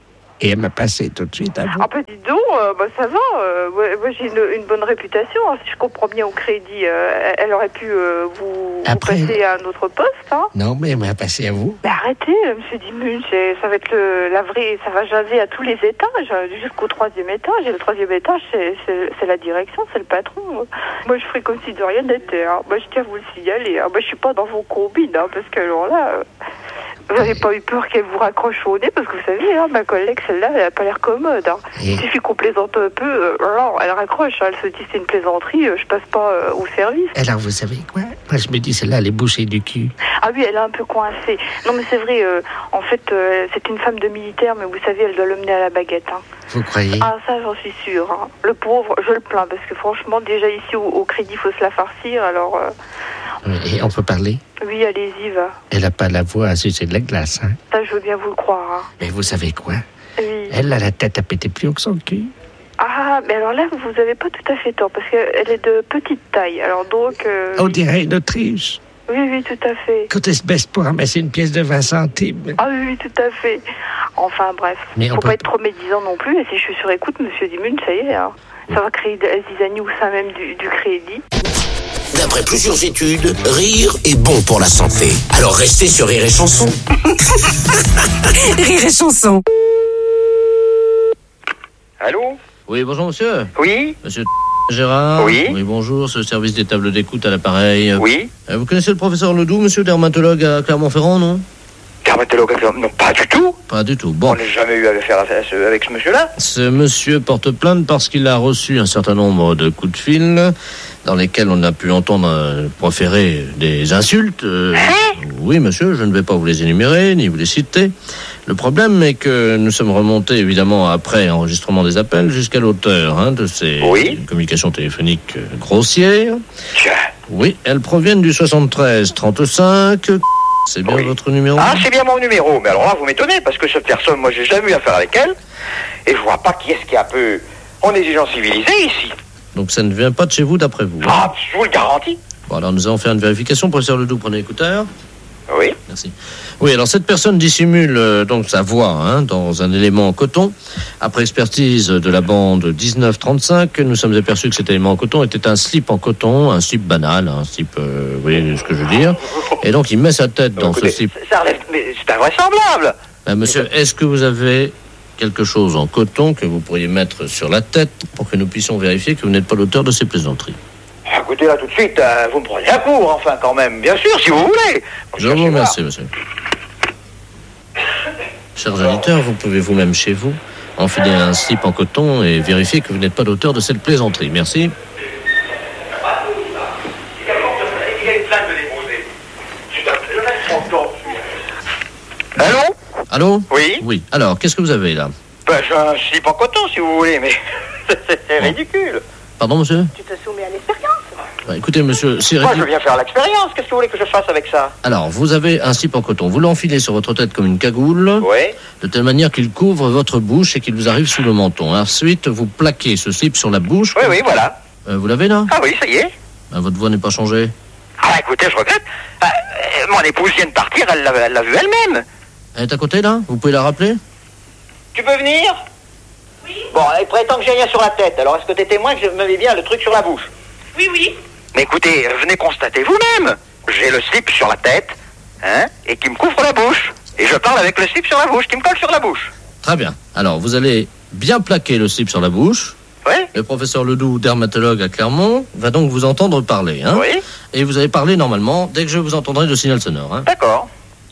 Et elle m'a passé tout de suite à vous. Ah bah dis donc, ça va. Moi j'ai une bonne réputation. Hein, si je comprends bien au crédit, elle aurait pu vous passer à un autre poste. Hein. Non, mais elle m'a passé à vous. Mais arrêtez, monsieur Dimun, ça va être la vraie, ça va jaser à tous les étages, jusqu'au 3e étage. Et le 3e étage, c'est la direction, c'est le patron. Moi je ferai comme si de rien n'était. Hein. Moi je tiens à vous le signaler. Hein. Moi je suis pas dans vos combines, hein, parce que alors là... Vous n'avez pas eu peur qu'elle vous raccroche au nez, parce que vous savez, hein, ma collègue, celle-là, elle n'a pas l'air commode. Hein. Il suffit qu'on plaisante un peu, alors elle raccroche, hein, elle se dit c'est une plaisanterie, je passe pas au service. Alors vous savez quoi? Moi je me dis celle-là, elle est bouchée du cul. Ah oui, elle est un peu coincée. Non mais c'est vrai, en fait, c'est une femme de militaire, mais vous savez, elle doit le mener à la baguette. Hein. Vous croyez? Ah ça, j'en suis sûre. Hein. Le pauvre, je le plains, parce que franchement, déjà ici au crédit, il faut se la farcir, alors... Et on peut parler? Oui, allez-y, va. Elle n'a pas la voix à sucer de la glace, hein? Ça, je veux bien vous le croire. Hein. Mais vous savez quoi? Oui. Elle a la tête à péter plus haut que son cul. Ah, mais alors là, vous n'avez pas tout à fait tort, parce qu'elle est de petite taille, alors donc... On dirait une Autriche. Oui, tout à fait. Quand elle se baisse pour ramasser une pièce de 20 centimes. Ah oui, tout à fait. Enfin, bref. Mais faut pas être trop médisant non plus, et si je suis sur écoute, monsieur Dimun, ça y est, hein. Ça va créer des zizanie au sein même du crédit. D'après plusieurs études, rire est bon pour la santé. Alors restez sur Rire et Chanson. Rire et Chanson. Allô? Oui, bonjour monsieur. Oui? Monsieur Gérard. Oui. Oui, bonjour, ce service des tables d'écoute à l'appareil. Oui. Vous connaissez le professeur Ledoux, monsieur dermatologue à Clermont-Ferrand, non? Dermatologue à Clermont? Non, pas du tout. Pas du tout. Bon. On n'a jamais eu à faire avec ce monsieur-là. Ce monsieur porte plainte parce qu'il a reçu un certain nombre de coups de fil dans lesquels on a pu entendre proférer des insultes. Oui, monsieur, je ne vais pas vous les énumérer, ni vous les citer. Le problème est que nous sommes remontés, évidemment, après enregistrement des appels, jusqu'à l'auteur de ces communications téléphoniques grossières. Tiens. Oui, elles proviennent du 73 35. C'est bien votre numéro? Ah, c'est bien mon numéro. Mais alors là, vous m'étonnez, parce que cette personne, moi, j'ai jamais eu affaire avec elle. Et je vois pas qui est-ce qui est un peu... On est des gens civilisés, ici. Donc ça ne vient pas de chez vous, d'après vous? Ah, je vous le garantis. Bon, alors nous allons faire une vérification. Professeur Ledoux, prenez l'écouteur. Oui. Merci. Oui, alors cette personne dissimule donc sa voix dans un élément en coton. Après expertise de la bande 1935, nous sommes aperçus que cet élément en coton était un slip en coton, un slip banal, un slip, vous voyez ce que je veux dire. Et donc il met sa tête dans ce slip. Ça relève, mais c'est invraisemblable. Monsieur, est-ce que vous avez quelque chose en coton que vous pourriez mettre sur la tête pour que nous puissions vérifier que vous n'êtes pas l'auteur de ces plaisanteries? Écoutez, là, tout de suite, vous me prenez à court, enfin, quand même. Bien sûr, si vous voulez. Je vous remercie, monsieur. Chers auditeurs, vous pouvez vous-même chez vous enfiler un slip en coton et vérifier que vous n'êtes pas l'auteur de cette plaisanterie. Merci. Allô? Allô? Oui? Oui. Alors, qu'est-ce que vous avez là? J'ai un slip en coton, si vous voulez, mais c'est ridicule. Pardon, monsieur? Tu te soumets à l'expérience. Écoutez, monsieur, c'est moi, je viens faire l'expérience. Qu'est-ce que vous voulez que je fasse avec ça? Alors, vous avez un slip en coton. Vous l'enfilez sur votre tête comme une cagoule. Oui. De telle manière qu'il couvre votre bouche et qu'il vous arrive sous le menton. Ensuite, vous plaquez ce slip sur la bouche. Oui, voilà. Vous l'avez là? Ah oui, ça y est. Votre voix n'est pas changée. Ah, écoutez, je regrette. Mon épouse vient de partir, elle l'a vu elle-même. Elle est à côté, là? Vous pouvez la rappeler? Tu peux venir? Oui. Bon, il prétend que j'ai rien sur la tête. Alors, est-ce que t'es témoin que je me mets bien le truc sur la bouche? Oui. Mais écoutez, venez constater vous-même. J'ai le slip sur la tête, et qui me couvre la bouche. Et je parle avec le slip sur la bouche, qui me colle sur la bouche. Très bien. Alors, vous allez bien plaquer le slip sur la bouche. Oui. Le professeur Ledoux, dermatologue à Clermont, va donc vous entendre parler. Oui. Et vous allez parler normalement dès que je vous entendrai le signal sonore. D'accord.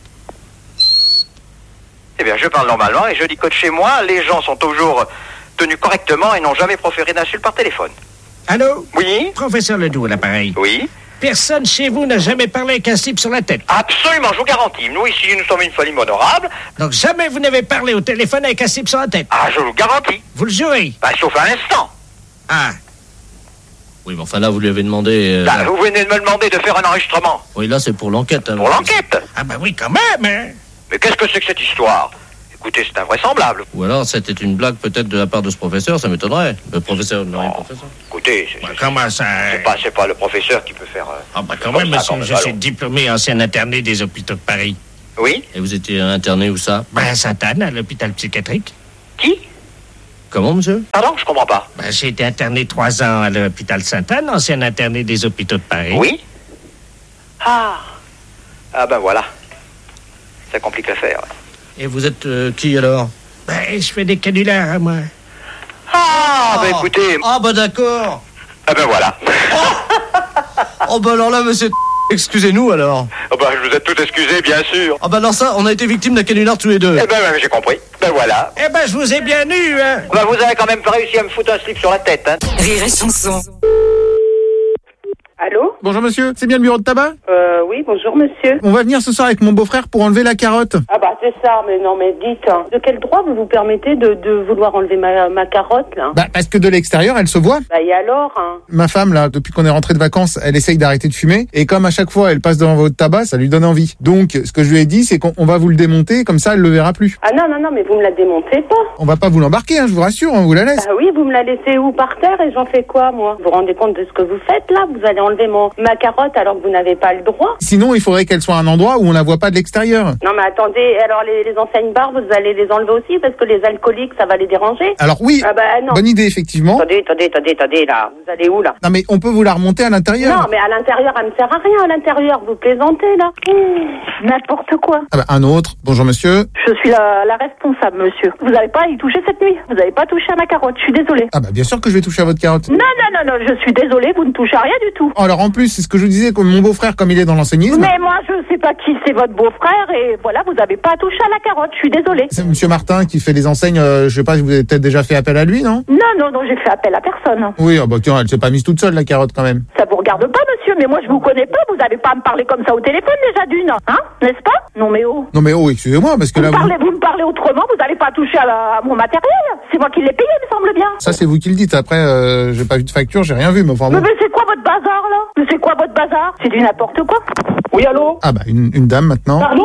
Eh bien, je parle normalement et je dis que de chez moi, les gens sont toujours tenus correctement et n'ont jamais proféré d'insultes par téléphone. Allô? Oui? Professeur Ledoux, à l'appareil. Oui? Personne chez vous n'a jamais parlé avec un slip sur la tête? Absolument, je vous garantis. Nous, ici, nous sommes une famille honorable. Donc jamais vous n'avez parlé au téléphone avec un slip sur la tête? Ah, je vous garantis. Vous le jurez? Sauf un instant. Ah. Oui, mais enfin là, vous lui avez demandé... Vous venez de me demander de faire un enregistrement. Oui, là, c'est pour l'enquête. Pour l'enquête? Ah bah oui, quand même, Mais qu'est-ce que c'est que cette histoire? Écoutez, c'est invraisemblable. Ou alors, c'était une blague peut-être de la part de ce professeur, ça m'étonnerait. Le professeur, non, professeur. Écoutez, comment ça? C'est pas le professeur qui peut faire... Ah bah quand même, monsieur, je suis diplômé ancien interné des hôpitaux de Paris. Oui? Et vous étiez interné où ça? À Sainte-Anne, à l'hôpital psychiatrique. Qui? Comment, monsieur? Pardon, je comprends pas. J'ai été interné 3 ans à l'hôpital Sainte-Anne, ancien interné des hôpitaux de Paris. Oui? Ah ben voilà. Ça complique l'affaire. Et vous êtes qui, alors? Je fais des canulars, moi. Écoutez... Ah, d'accord. Ah ben voilà. Alors là, monsieur... Excusez-nous, alors. Je vous ai tout excusé, bien sûr. Alors ça, on a été victimes d'un canular tous les deux. J'ai compris. Voilà. Je vous ai bien eu, hein. Vous avez quand même pas réussi à me foutre un slip sur la tête, hein. Rire et chanson. Allô? Bonjour monsieur, c'est bien le bureau de tabac? Oui, bonjour monsieur. On va venir ce soir avec mon beau-frère pour enlever la carotte. C'est ça, mais non, mais dites, hein, de quel droit vous permettez de vouloir enlever ma carotte, là? Parce que de l'extérieur, elle se voit. Et alors, hein? Ma femme, là, depuis qu'on est rentré de vacances, elle essaye d'arrêter de fumer. Et comme à chaque fois, elle passe devant votre tabac, ça lui donne envie. Donc, ce que je lui ai dit, c'est qu'on va vous le démonter, comme ça, elle le verra plus. Ah non, mais vous me la démontez pas. On va pas vous l'embarquer, hein, je vous rassure, on vous la laisse. Oui, vous me la laissez où, par terre, et j'en fais quoi, moi? Vous vous rendez compte de ce que vous faites, là? Vous allez enlever ma carotte alors que vous n'avez pas le droit? Sinon, il faudrait qu'elle soit à un endroit où on la voit pas de l'extérieur. Non, mais attendez, alors les enseignes bars, vous allez les enlever aussi parce que les alcooliques, ça va les déranger? Alors oui, non. Bonne idée, effectivement. Attendez, là, vous allez où, là? Non, mais on peut vous la remonter à l'intérieur. Non, mais à l'intérieur, elle me sert à rien, à l'intérieur, vous plaisantez, là. N'importe quoi. Un autre. Bonjour, monsieur. Je suis la responsable, monsieur. Vous n'avez pas à y toucher cette nuit. Vous n'avez pas touché à ma carotte. Je suis désolée. Bien sûr que je vais toucher à votre carotte. Non, je suis désolée. Vous ne touchez à rien du tout. Alors, en plus, c'est ce que je vous disais, comme mon beau-frère, comme il est dans l'enseignisme. Mais moi, je sais pas qui c'est votre beau-frère et voilà, vous n'avez pas à toucher à la carotte. Je suis désolée. C'est monsieur Martin qui fait les enseignes. Je sais pas si vous avez peut-être déjà fait appel à lui, non? Non, j'ai fait appel à personne. Oui, tiens, elle s'est pas mise toute seule, la carotte, quand même. Ça vous regarde pas, monsieur, mais moi, je vous connais pas. Vous n'avez pas à me parler comme ça au téléphone, déjà d'une. Hein? N'est-ce pas? Non, mais oh. Non, mais excusez-moi, parce que vous me parlez autrement, vous n'allez pas toucher à mon matériel. C'est moi qui l'ai payé, il me semble bien. Ça, c'est vous qui le dites. Après, j'ai pas vu de facture, j'ai rien vu, mais enfin bon. Mais c'est quoi votre bazar, là? Mais c'est quoi votre bazar? C'est du n'importe quoi. Oui, allô? Une dame, maintenant. Pardon?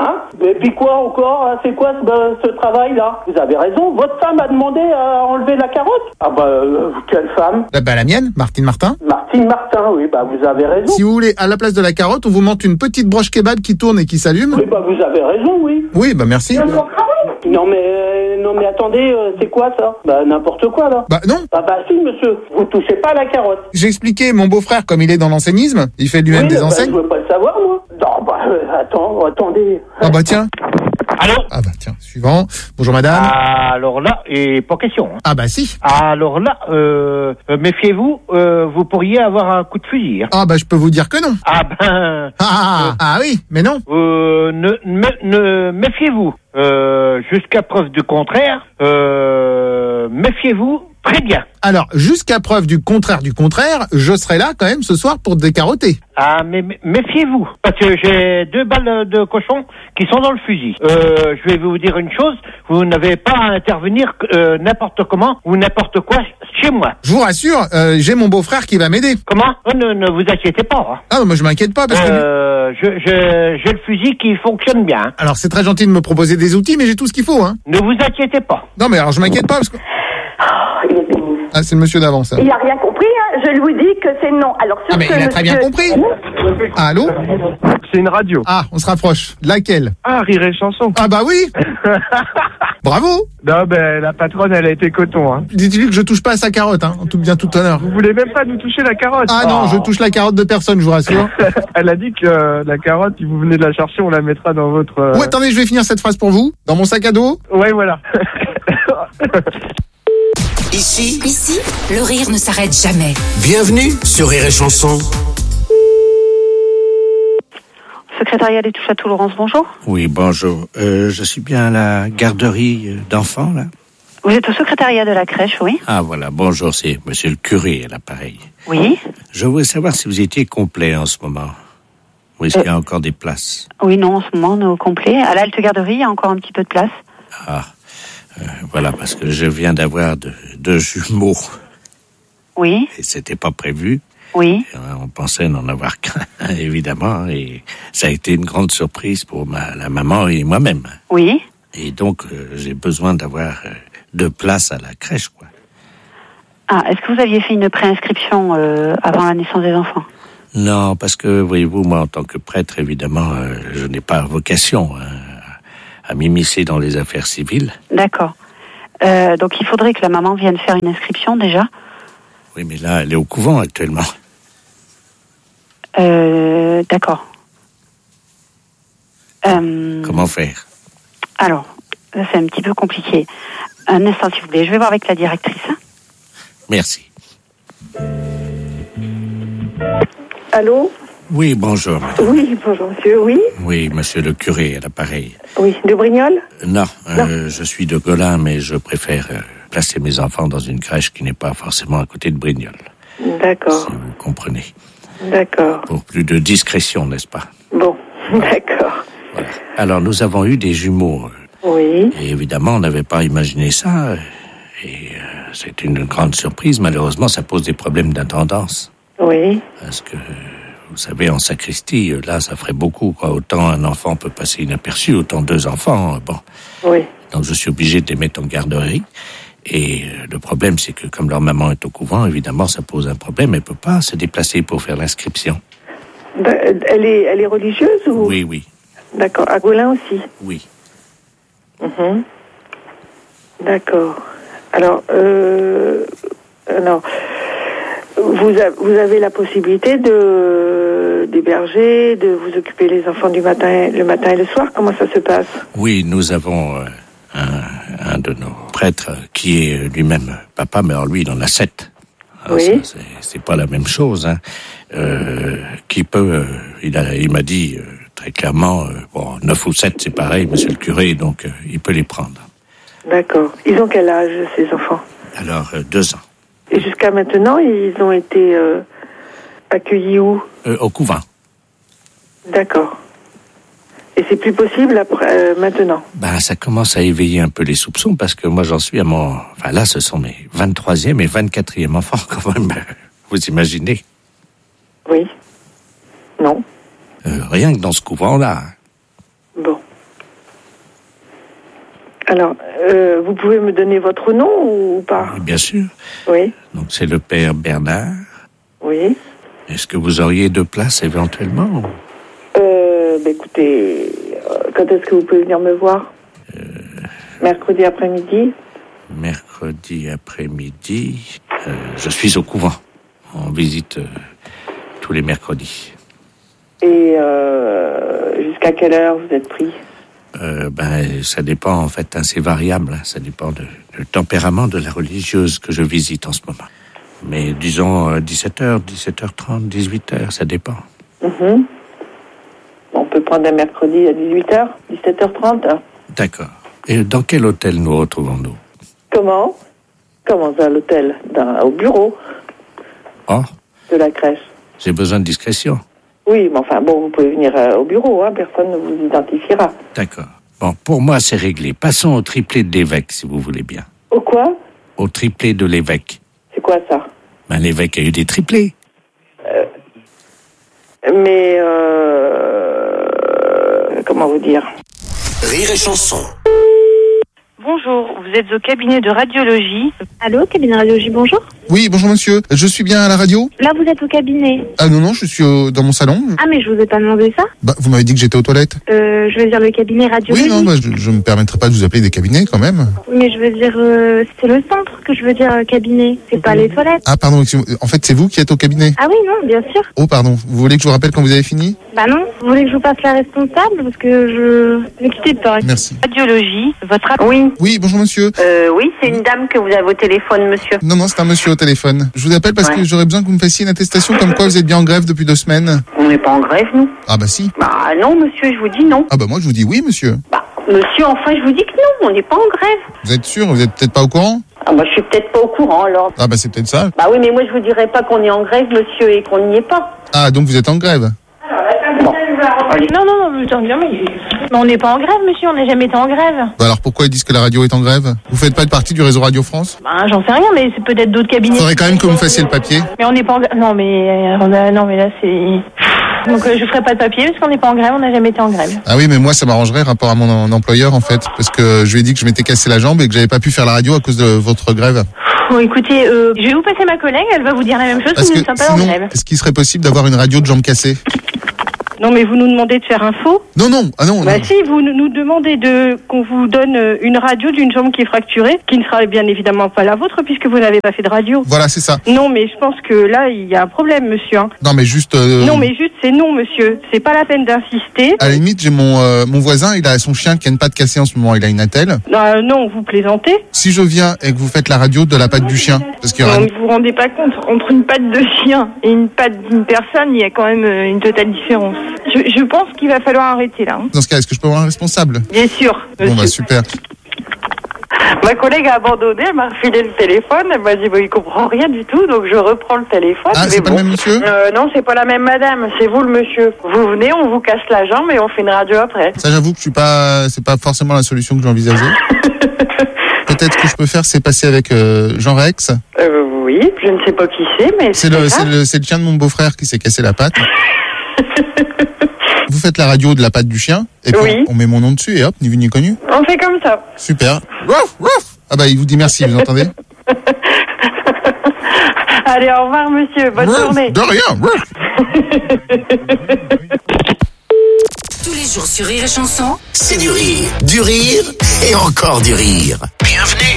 Et puis quoi encore? C'est quoi ce travail-là? Vous avez raison, votre femme a demandé à enlever la carotte? Quelle femme? La mienne, Martine Martin. Martine Martin, oui, vous avez raison. Si vous voulez, à la place de la carotte, on vous monte une petite broche kebab qui tourne et qui s'allume. Oui, vous avez raison, oui. Oui, merci. Non mais attendez, c'est quoi ça? N'importe quoi, là. Non. Si, monsieur, vous touchez pas à la carotte. J'ai expliqué, mon beau-frère, comme il est dans l'enseignisme, il fait lui-même des enseignes. Je veux pas le savoir, moi. Non, attendez. Tiens. Allô? Tiens, suivant. Bonjour madame. Alors là, et pas question. Hein. Si. Alors là, méfiez-vous, vous pourriez avoir un coup de fusil. Hein. Je peux vous dire que non. Oui, mais non. Méfiez-vous. Jusqu'à preuve du contraire, méfiez-vous très bien. Alors, jusqu'à preuve du contraire, je serai là quand même ce soir pour te décarotter. Mais méfiez-vous, parce que j'ai 2 balles de cochon qui sont dans le fusil. Je vais vous dire une chose, vous n'avez pas à intervenir n'importe comment ou n'importe quoi chez moi. Je vous rassure, j'ai mon beau-frère qui va m'aider. Comment? Ne vous inquiétez pas. Hein. Non, moi je m'inquiète pas parce que... j'ai le fusil qui fonctionne bien. Hein. Alors c'est très gentil de me proposer des outils, mais j'ai tout ce qu'il faut. Hein. Ne vous inquiétez pas. Non, mais alors je m'inquiète pas parce que... c'est le monsieur d'avant, ça. Il n'a rien compris, hein. Je lui dis que c'est non. Alors, mais il a très bien compris. Allô? C'est une radio. On se rapproche. Laquelle? Rire et chanson. Oui. Bravo. Non, la patronne, elle a été coton, hein. Dites-lui que je touche pas à sa carotte, hein. En tout bien, tout honneur. Vous voulez même pas nous toucher la carotte? Non, je touche la carotte de personne, je vous rassure. Elle a dit que la carotte, si vous venez de la chercher, on la mettra dans votre... Oui, attendez, je vais finir cette phrase pour vous. Dans mon sac à dos. Ouais, voilà. Ici, le rire ne s'arrête jamais. Bienvenue sur Rire et Chanson. Secrétariat des touches à tout, Laurence, bonjour. Oui, bonjour. Je suis bien à la garderie d'enfants, là. Vous êtes au secrétariat de la crèche, oui. Voilà, bonjour, c'est monsieur le curé à l'appareil. Oui. Je voulais savoir si vous étiez complet en ce moment. Ou est-ce qu'il y a encore des places? Oui, non, en ce moment, on est au complet. À l'Alte Garderie, il y a encore un petit peu de place. Voilà, parce que je viens d'avoir deux jumeaux. Oui. Et c'était pas prévu. Oui. On pensait n'en avoir qu'un, évidemment, et ça a été une grande surprise pour la maman et moi-même. Oui. Et donc, j'ai besoin d'avoir 2 places à la crèche, quoi. Est-ce que vous aviez fait une préinscription avant la naissance des enfants? Non, parce que, voyez-vous, moi, en tant que prêtre, évidemment, je n'ai pas vocation à m'immiscer dans les affaires civiles. D'accord. Donc il faudrait que la maman vienne faire une inscription déjà. Oui, mais là, elle est au couvent actuellement. D'accord. Comment faire? Alors, là, c'est un petit peu compliqué. Un instant, s'il vous plaît. Je vais voir avec la directrice. Hein. Merci. Allô? Oui, bonjour. Madame. Oui, bonjour monsieur, oui? Oui, monsieur le curé, à l'appareil. Oui, de Brignoles? Non, je suis de Golin, mais je préfère placer mes enfants dans une crèche qui n'est pas forcément à côté de Brignoles. D'accord. Si vous comprenez. D'accord. Pour plus de discrétion, n'est-ce pas? Bon, d'accord. Voilà. Alors, nous avons eu des jumeaux. Oui. Et évidemment, on n'avait pas imaginé ça. Et c'est une grande surprise. Malheureusement, ça pose des problèmes d'intendance. Oui. Parce que, vous savez, en sacristie, là, ça ferait beaucoup, quoi. Autant un enfant peut passer inaperçu, autant 2 enfants, bon. Oui. Donc, je suis obligé de les mettre en garderie. Et le problème, c'est que comme leur maman est au couvent, évidemment, ça pose un problème. Elle ne peut pas se déplacer pour faire l'inscription. Elle est religieuse ou? Oui, oui. D'accord. À Golin aussi? Oui. D'accord. Alors, vous avez la possibilité d'héberger, de vous occuper les enfants le matin et le soir. Comment ça se passe? Oui, nous avons un de nos prêtres qui est lui-même papa, mais alors lui, il en a 7. Alors oui. Ça, c'est pas la même chose. Hein. Qui peut, il m'a dit très clairement, 9 ou 7, c'est pareil, monsieur le curé, donc il peut les prendre. D'accord. Ils ont quel âge, ces enfants? Alors, 2 ans. Et jusqu'à maintenant, ils ont été accueillis où? Au couvent. D'accord. Et c'est plus possible après, maintenant? Ben, ça commence à éveiller un peu les soupçons, parce que moi, j'en suis à mon... Enfin, là, ce sont mes 23e et 24e enfants, quand même. Vous imaginez? Oui. Non. Rien que dans ce couvent-là. Bon. Alors, vous pouvez me donner votre nom ou pas? Bien sûr. Oui. Donc, c'est le père Bernard. Oui. Est-ce que vous auriez 2 places éventuellement? Écoutez, quand est-ce que vous pouvez venir me voir? Mercredi après-midi? Mercredi après-midi, je suis au couvent. On visite tous les mercredis. Et jusqu'à quelle heure vous êtes pris? Ça dépend en fait, hein, c'est variable. Hein, ça dépend du tempérament de la religieuse que je visite en ce moment. Mais disons 17h, 17h30, 18h, ça dépend. On peut prendre un mercredi à 18h, 17h30. D'accord. Et dans quel hôtel nous retrouvons-nous? Comment ça, l'hôtel? Au bureau. Oh. De la crèche. J'ai besoin de discrétion. Oui, mais enfin, bon, vous pouvez venir au bureau, hein, personne ne vous identifiera. D'accord. Bon, pour moi, c'est réglé. Passons au triplé de l'évêque, si vous voulez bien. Au quoi? Au triplé de l'évêque. C'est quoi ça? L'évêque a eu des triplés. Mais, comment vous dire? Rire et chanson. Bonjour, vous êtes au cabinet de radiologie. Allô, cabinet de radiologie, bonjour. Oui, bonjour monsieur. Je suis bien à la radio? Là, vous êtes au cabinet. Ah non, je suis dans mon salon. Ah, mais je vous ai pas demandé ça. Bah, vous m'avez dit que j'étais aux toilettes. Je veux dire le cabinet radiologie. Oui, non, je me permettrai pas de vous appeler des cabinets quand même. Mais je veux dire, c'est le centre que je veux dire cabinet, c'est pas les toilettes. Ah pardon, en fait c'est vous qui êtes au cabinet? Ah oui, non, bien sûr. Oh pardon, vous voulez que je vous rappelle quand vous avez fini? Bah non, vous voulez que je vous passe la responsable parce que Ne quittez pas. Merci. Radiologie, votre... Oui. Oui, bonjour monsieur. Oui, c'est une dame que vous avez au téléphone, monsieur. Non, c'est un monsieur au téléphone. Je vous appelle parce que j'aurais besoin que vous me fassiez une attestation comme quoi vous êtes bien en grève depuis 2 semaines. On n'est pas en grève, nous. Ah bah si. Bah non, monsieur, je vous dis non. Ah bah moi je vous dis oui, monsieur. Bah, monsieur, enfin, je vous dis que non, on n'est pas en grève. Vous êtes sûr? Vous êtes peut-être pas au courant? Ah bah je suis peut-être pas au courant, alors. Ah bah c'est peut-être ça. Bah oui, mais moi je vous dirais pas qu'on est en grève, monsieur, et qu'on n'y est pas. Ah, donc vous êtes en grève? Bon. Non, mais on n'est pas en grève, monsieur, on n'a jamais été en grève. Bah alors pourquoi ils disent que la radio est en grève? Vous faites pas partie du réseau Radio France? Bah j'en sais rien, mais c'est peut-être d'autres cabinets. Faudrait quand même que vous me fassiez le papier. Mais on n'est pas en grève. Non, mais là c'est... Donc je ferai pas de papier parce qu'on n'est pas en grève, on n'a jamais été en grève. Ah oui, mais moi ça m'arrangerait rapport à mon employeur en fait, parce que je lui ai dit que je m'étais cassé la jambe et que j'avais pas pu faire la radio à cause de votre grève. Bon, écoutez, je vais vous passer ma collègue, elle va vous dire la même chose, Parce nous que ne sommes pas en sinon, grève. est-ce qu'il serait possible d'avoir une radio de jambes cassées? Non, mais vous nous demandez de faire un faux? Non, non, ah non. Bah non. si, vous nous demandez qu'on vous donne une radio d'une jambe qui est fracturée, qui ne sera bien évidemment pas la vôtre puisque vous n'avez pas fait de radio. Voilà, c'est ça. Non, mais je pense que là, il y a un problème, monsieur. Hein. Non, mais juste... Non, mais juste, c'est non, monsieur. C'est pas la peine d'insister. À la limite, j'ai mon voisin, il a son chien qui a une patte cassée en ce moment, il a une attelle. Non, vous plaisantez. Si je viens et que vous faites la radio de la patte du chien, parce qu'il y aura... Non, vous vous rendez pas compte, entre une patte de chien et une patte d'une personne, il y a quand même une totale différence. Je pense qu'il va falloir arrêter là. Hein. Dans ce cas, est-ce que je peux avoir un responsable? Bien sûr. Bon, bah super. Ma collègue a abandonné, elle m'a refilé le téléphone, elle m'a dit il comprend rien du tout, donc je reprends le téléphone. Ah, c'est pas le même monsieur? Non, c'est pas la même madame, c'est vous le monsieur. Vous venez, on vous casse la jambe et on fait une radio après. Ça, j'avoue que c'est pas forcément la solution que j'envisageais. Peut-être que je peux faire, c'est passer avec Jean Rex. Oui, je ne sais pas qui c'est, mais c'est le chien de mon beau-frère qui s'est cassé la patte. Vous faites la radio de la patte du chien, et puis on met mon nom dessus, et hop, ni vu ni connu. On fait comme ça. Super. Ah bah, il vous dit merci, vous entendez? Allez, au revoir, monsieur. Bonne journée. De rien. Tous les jours sur Rire et Chanson, c'est du rire et encore du rire. Bienvenue.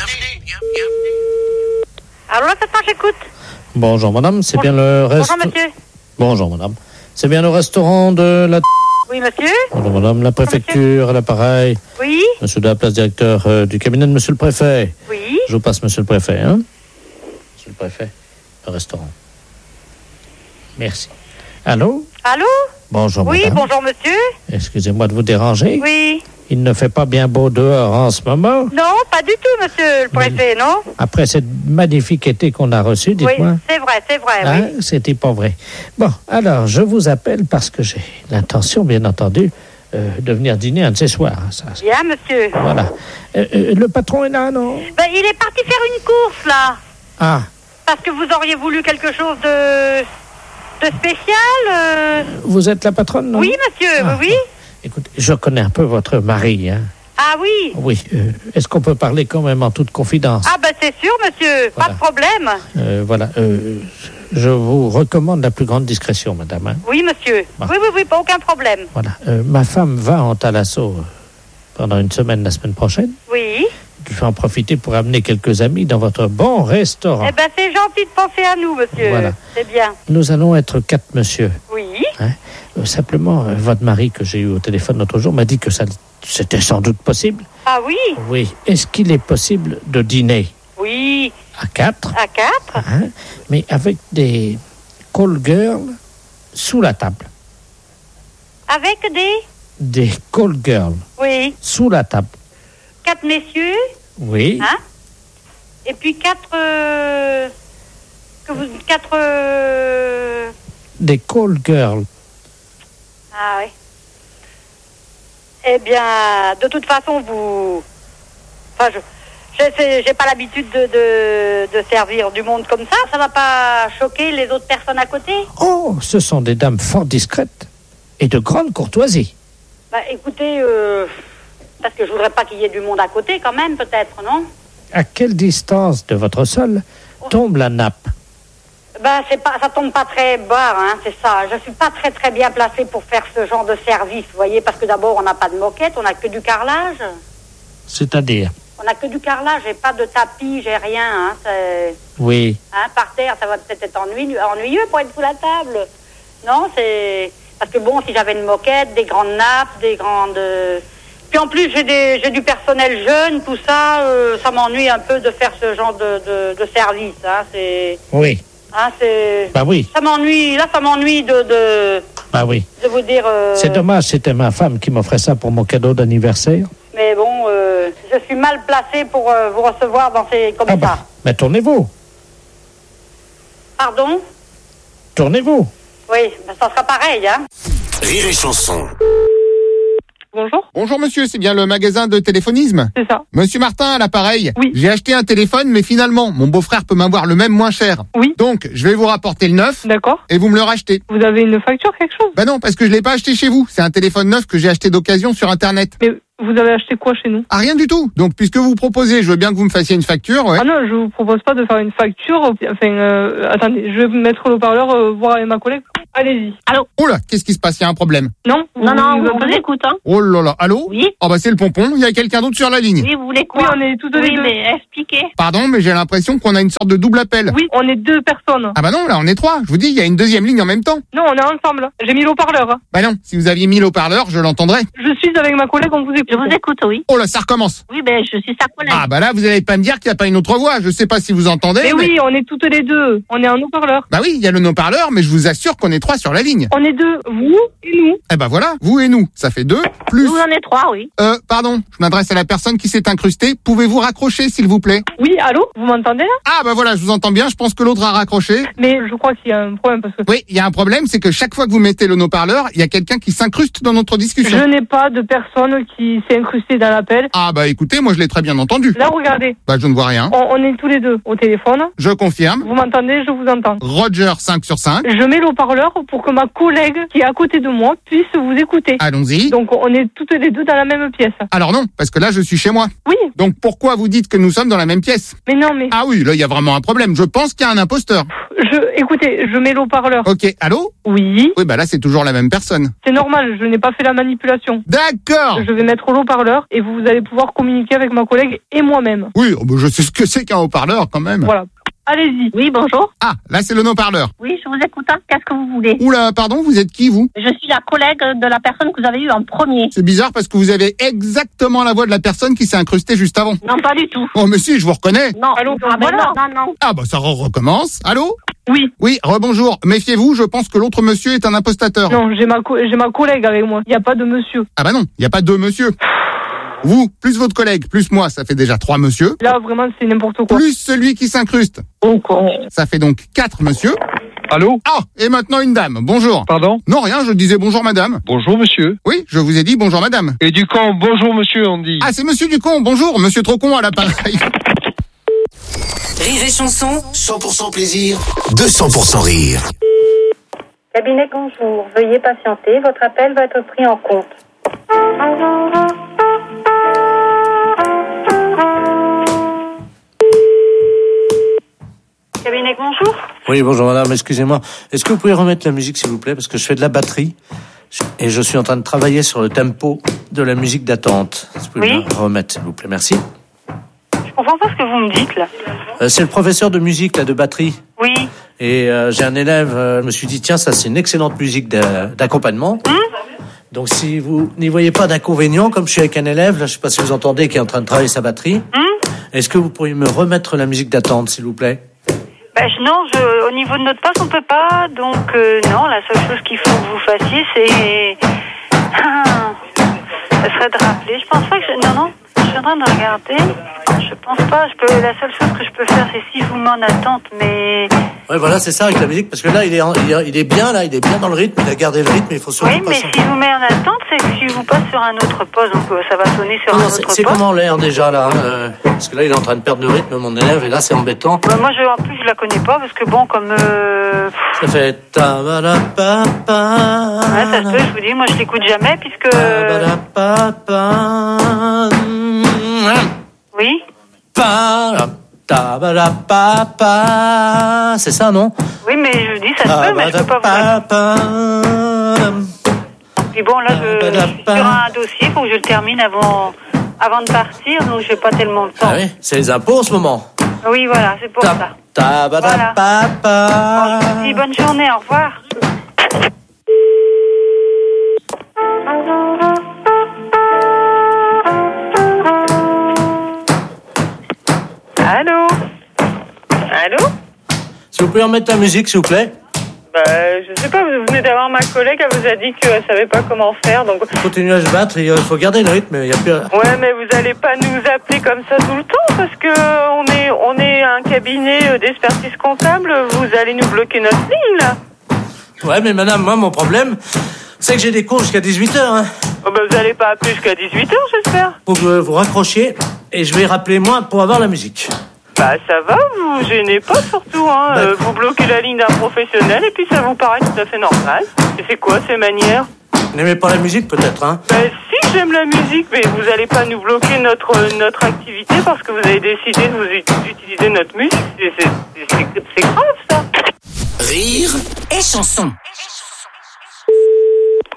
Alors là, j'écoute. Bonjour madame, c'est bien le restaurant. Bonjour monsieur. Bonjour madame. C'est bien le restaurant de la... Oui monsieur. Bonjour madame, la préfecture, à l'appareil. Oui. Monsieur de la place, directeur du cabinet de monsieur le préfet. Oui. Je vous passe monsieur le préfet, hein. Monsieur le préfet, le restaurant. Merci. Allô? Allô? Bonjour oui, madame. Oui, bonjour monsieur. Excusez-moi de vous déranger. Oui. Il ne fait pas bien beau dehors en ce moment. Non, pas du tout, monsieur le préfet, non. Après cette magnifique été qu'on a reçue, dites-moi. Oui, c'est vrai, hein, oui. C'était pas vrai. Bon, alors, je vous appelle parce que j'ai l'intention, bien entendu, de venir dîner un de ces soirs. Ça. Bien, monsieur. Voilà. Le patron est là, non? Ben, il est parti faire une course, là. Ah. Parce que vous auriez voulu quelque chose de spécial. Vous êtes la patronne, non? Oui, monsieur, oui. Écoutez, je connais un peu votre mari, hein. Ah oui? Oui. Est-ce qu'on peut parler quand même en toute confidence? Ah ben c'est sûr, monsieur. Voilà. Pas de problème. Voilà. Je vous recommande la plus grande discrétion, madame. Hein? Oui, monsieur. Bon. Oui, pas aucun problème. Voilà. Ma femme va en Thalasso pendant une semaine la semaine prochaine. Oui. Je vais en profiter pour amener quelques amis dans votre bon restaurant. Eh ben c'est gentil de penser à nous, monsieur. Voilà. C'est bien. Nous allons être 4 monsieur. Oui. Hein? Simplement, votre mari que j'ai eu au téléphone l'autre jour m'a dit que c'était sans doute possible. Ah oui? Oui. Est-ce qu'il est possible de dîner? Oui. À 4? À 4? Hein? Mais avec des call girls sous la table. Avec des call girls. Oui. Sous la table. 4 messieurs. Oui. Hein? Et puis 4... Des call girls. Ah oui. Eh bien, de toute façon, vous... Enfin, j'ai pas l'habitude de servir du monde comme ça. Ça va pas choquer les autres personnes à côté? Oh, ce sont des dames fort discrètes et de grande courtoisie. Bah, écoutez, parce que je voudrais pas qu'il y ait du monde à côté, quand même, peut-être, non? À quelle distance de votre sol tombe la nappe? Ben, ça tombe pas très bas, hein, c'est ça. Je suis pas très bien placée pour faire ce genre de service, vous voyez, parce que d'abord, on n'a pas de moquette, on n'a que du carrelage. C'est-à-dire? On n'a que du carrelage, j'ai pas de tapis, j'ai rien, hein, c'est... Oui. Hein, par terre, ça va peut-être être ennuyeux pour être sous la table. Non, c'est... Parce que bon, si j'avais une moquette, des grandes nappes, des grandes... Puis en plus, j'ai du personnel jeune, tout ça, ça m'ennuie un peu de faire ce genre de service, hein, c'est... Oui. Hein, c'est... Bah oui. Ça m'ennuie de... Bah oui. De vous dire... C'est dommage, c'était ma femme qui m'offrait ça pour mon cadeau d'anniversaire. Mais bon, je suis mal placée pour vous recevoir dans ces... comme ça. Bah, mais tournez-vous. Pardon? Tournez-vous. Oui, ben ça sera pareil, hein. Rire et Chanson. Bonjour. Bonjour monsieur, c'est bien le magasin de téléphonisme? C'est ça. Monsieur Martin à l'appareil. Oui. J'ai acheté un téléphone, mais finalement, mon beau-frère peut m'avoir le même moins cher. Oui. Donc, je vais vous rapporter le neuf. D'accord. Et vous me le rachetez. Vous avez une facture, quelque chose? Bah non, parce que je l'ai pas acheté chez vous. C'est un téléphone neuf que j'ai acheté d'occasion sur Internet. Mais vous avez acheté quoi chez nous? Ah, rien du tout. Donc, puisque vous proposez, je veux bien que vous me fassiez une facture, ouais. Ah non, je vous propose pas de faire une facture. Enfin, attendez, je vais mettre le haut-parleur, voir avec ma collègue. Allez-y. Allô? Oh là, qu'est-ce qui se passe? Il y a un problème. Non, on vous écoute, hein. Oh là là, allô? Oui. Oh bah c'est le pompon, il y a quelqu'un d'autre sur la ligne. Oui, vous voulez quoi? Oui, on est tous les deux. Oui, mais expliquez. Pardon, mais j'ai l'impression qu'on a une sorte de double appel. Oui, on est 2 personnes. Ah bah non, là on est 3. Je vous dis, il y a une deuxième ligne en même temps. Non, on est ensemble. J'ai mis l'eau-parleur. Bah non, si vous aviez mis l'eau-parleur, je l'entendrais. Je suis avec ma collègue, on vous écoute. Je vous écoute, oui. Oh là, ça recommence. Oui, ben, je suis sa collègue. Ah bah là, vous allez pas me dire qu'il n'y a pas une autre voix. Je sais pas si vous entendez. Mais oui, on est toutes les deux. On est en haut-parleur. Bah oui, il y a le haut-parleur, mais je vous assure qu'on est 3 sur la ligne. On est 2, vous et nous. Eh bah voilà, vous et nous. Ça fait 2, plus... Vous en êtes 3, oui. Pardon, je m'adresse à la personne qui s'est incrustée. Pouvez-vous raccrocher, s'il vous plaît? Oui, allô? Vous m'entendez là? Ah bah voilà, je vous entends bien. Je pense que l'autre a raccroché. Mais je crois qu'il y a un problème parce que... Oui, il y a un problème, c'est que chaque fois que vous mettez le haut-parleur, il y a quelqu'un qui s'incruste dans notre discussion. Je n'ai pas de personne qui s'est incrustée dans l'appel. Ah bah écoutez, moi je l'ai très bien entendu. Là, regardez. Bah je ne vois rien. On est tous les deux au téléphone. Je confirme. Vous m'entendez? Je vous entends. Roger 5 sur 5. Je mets l'haut-parleur pour que ma collègue qui est à côté de moi puisse vous écouter. Allons-y. Donc on est toutes les deux dans la même pièce. Alors non, parce que là je suis chez moi. Oui. Donc pourquoi vous dites que nous sommes dans la même pièce? Mais non, mais... Ah oui, là il y a vraiment un problème. Je pense qu'il y a un imposteur. Écoutez, je mets l'haut-parleur. Ok, allô? Oui. Oui, bah là c'est toujours la même personne. C'est normal, je n'ai pas fait la manipulation. D'accord. Je vais mettre l'haut-parleur et vous allez pouvoir communiquer avec ma collègue et moi-même. Oui, bah, je sais ce que c'est qu'un haut-parleur quand même. Voilà. Allez-y. Oui, bonjour. Ah, là c'est le haut-parleur. Oui, je vous écoute. Hein. Qu'est-ce que vous voulez? Oula, pardon, vous êtes qui vous? Je suis la collègue de la personne que vous avez eue en premier. C'est bizarre parce que vous avez exactement la voix de la personne qui s'est incrustée juste avant. Non, pas du tout. Oh mais si, je vous reconnais. Non. Allô? Ah ben non. Ah bah ça recommence. Allô? Oui. Oui, rebonjour. Méfiez-vous, je pense que l'autre monsieur est un impostateur. Non, j'ai ma collègue avec moi. Il n'y a pas de monsieur. Ah bah non, il n'y a pas deux monsieur. Vous, plus votre collègue, plus moi, ça fait déjà 3 monsieur. Là, vraiment, c'est n'importe quoi. Plus celui qui s'incruste. Ça fait donc 4 monsieur. Allô? Ah, et maintenant une dame. Bonjour. Pardon? Non, rien, je disais bonjour madame. Bonjour monsieur. Oui, je vous ai dit bonjour madame. Et Ducon, bonjour monsieur, on dit. Ah, c'est monsieur Ducon, bonjour, monsieur Trocon à l'appareil. Rire et chanson, 100% plaisir, 200% rire. Cabinet, bonjour. Veuillez patienter. Votre appel va être pris en compte. Cabinet, bonjour. Oui, bonjour madame, excusez-moi. Est-ce que vous pouvez remettre la musique s'il vous plaît? Parce que je fais de la batterie et je suis en train de travailler sur le tempo de la musique d'attente. Est-ce que vous pouvez me remettre s'il vous plaît? Merci. Je comprends pas ce que vous me dites là. C'est le professeur de musique là, de batterie. Oui. Et j'ai un élève, je me suis dit tiens, ça c'est une excellente musique d'accompagnement. Donc si vous n'y voyez pas d'inconvénient, comme je suis avec un élève, là je sais pas si vous entendez, qui est en train de travailler sa batterie, est-ce que vous pourriez me remettre la musique d'attente s'il vous plaît? Non, au niveau de notre poste, on peut pas. Donc, non, la seule chose qu'il faut que vous fassiez, c'est... ça serait de rappeler. Je pense pas que... Non, je suis en train de regarder. Je pense pas. La seule chose que je peux faire, c'est si vous met en attente, mais... Ouais, voilà, c'est ça avec la musique, parce que là, il est bien, là, il est bien dans le rythme, il a gardé le rythme, il faut surtout pas... Oui, mais si vous met en attente, c'est que si vous passe sur un autre poste, donc ça va sonner sur un autre poste. C'est comment l'air déjà, là parce que là, il est en train de perdre le rythme, mon élève, et là, c'est embêtant. Moi, en plus, je la connais pas, parce que bon, comme... Ça fait... Ouais, ça se peut, je vous dis, moi, je l'écoute jamais, puisque... Oui. C'est ça, non? Oui, mais je dis, ça se peut, mais je peux pas vous... Puis bon, là, je suis sur un dossier, il faut que je le termine avant de partir, donc j'ai pas tellement de temps. Ah oui, c'est les impôts en ce moment. Oui, voilà, c'est pour ça. Voilà. Bon, je vous dis bonne journée, au revoir. Allô? Si vous pouvez remettre la musique, s'il vous plaît. Je sais pas, vous venez d'avoir ma collègue, elle vous a dit qu'elle savait pas comment faire, donc... Continuez à se battre, il faut garder le rythme, il y a plus... Ouais, mais vous allez pas nous appeler comme ça tout le temps, parce que on est un cabinet d'expertise comptable, vous allez nous bloquer notre ligne, là. Ouais, mais madame, moi, mon problème, c'est que j'ai des cours jusqu'à 18h, hein. Vous allez pas appeler jusqu'à 18h, j'espère. Faut que vous raccrochiez, et je vais rappeler moi pour avoir la musique. Ça va, vous gênez pas surtout, hein. Vous bloquez la ligne d'un professionnel et puis ça vous paraît tout à fait normal. Et c'est quoi ces manières? Vous n'aimez pas la musique peut-être, hein? Si, j'aime la musique, mais vous allez pas nous bloquer notre activité parce que vous avez décidé d'utiliser notre musique. C'est grave, ça. Rire et chanson.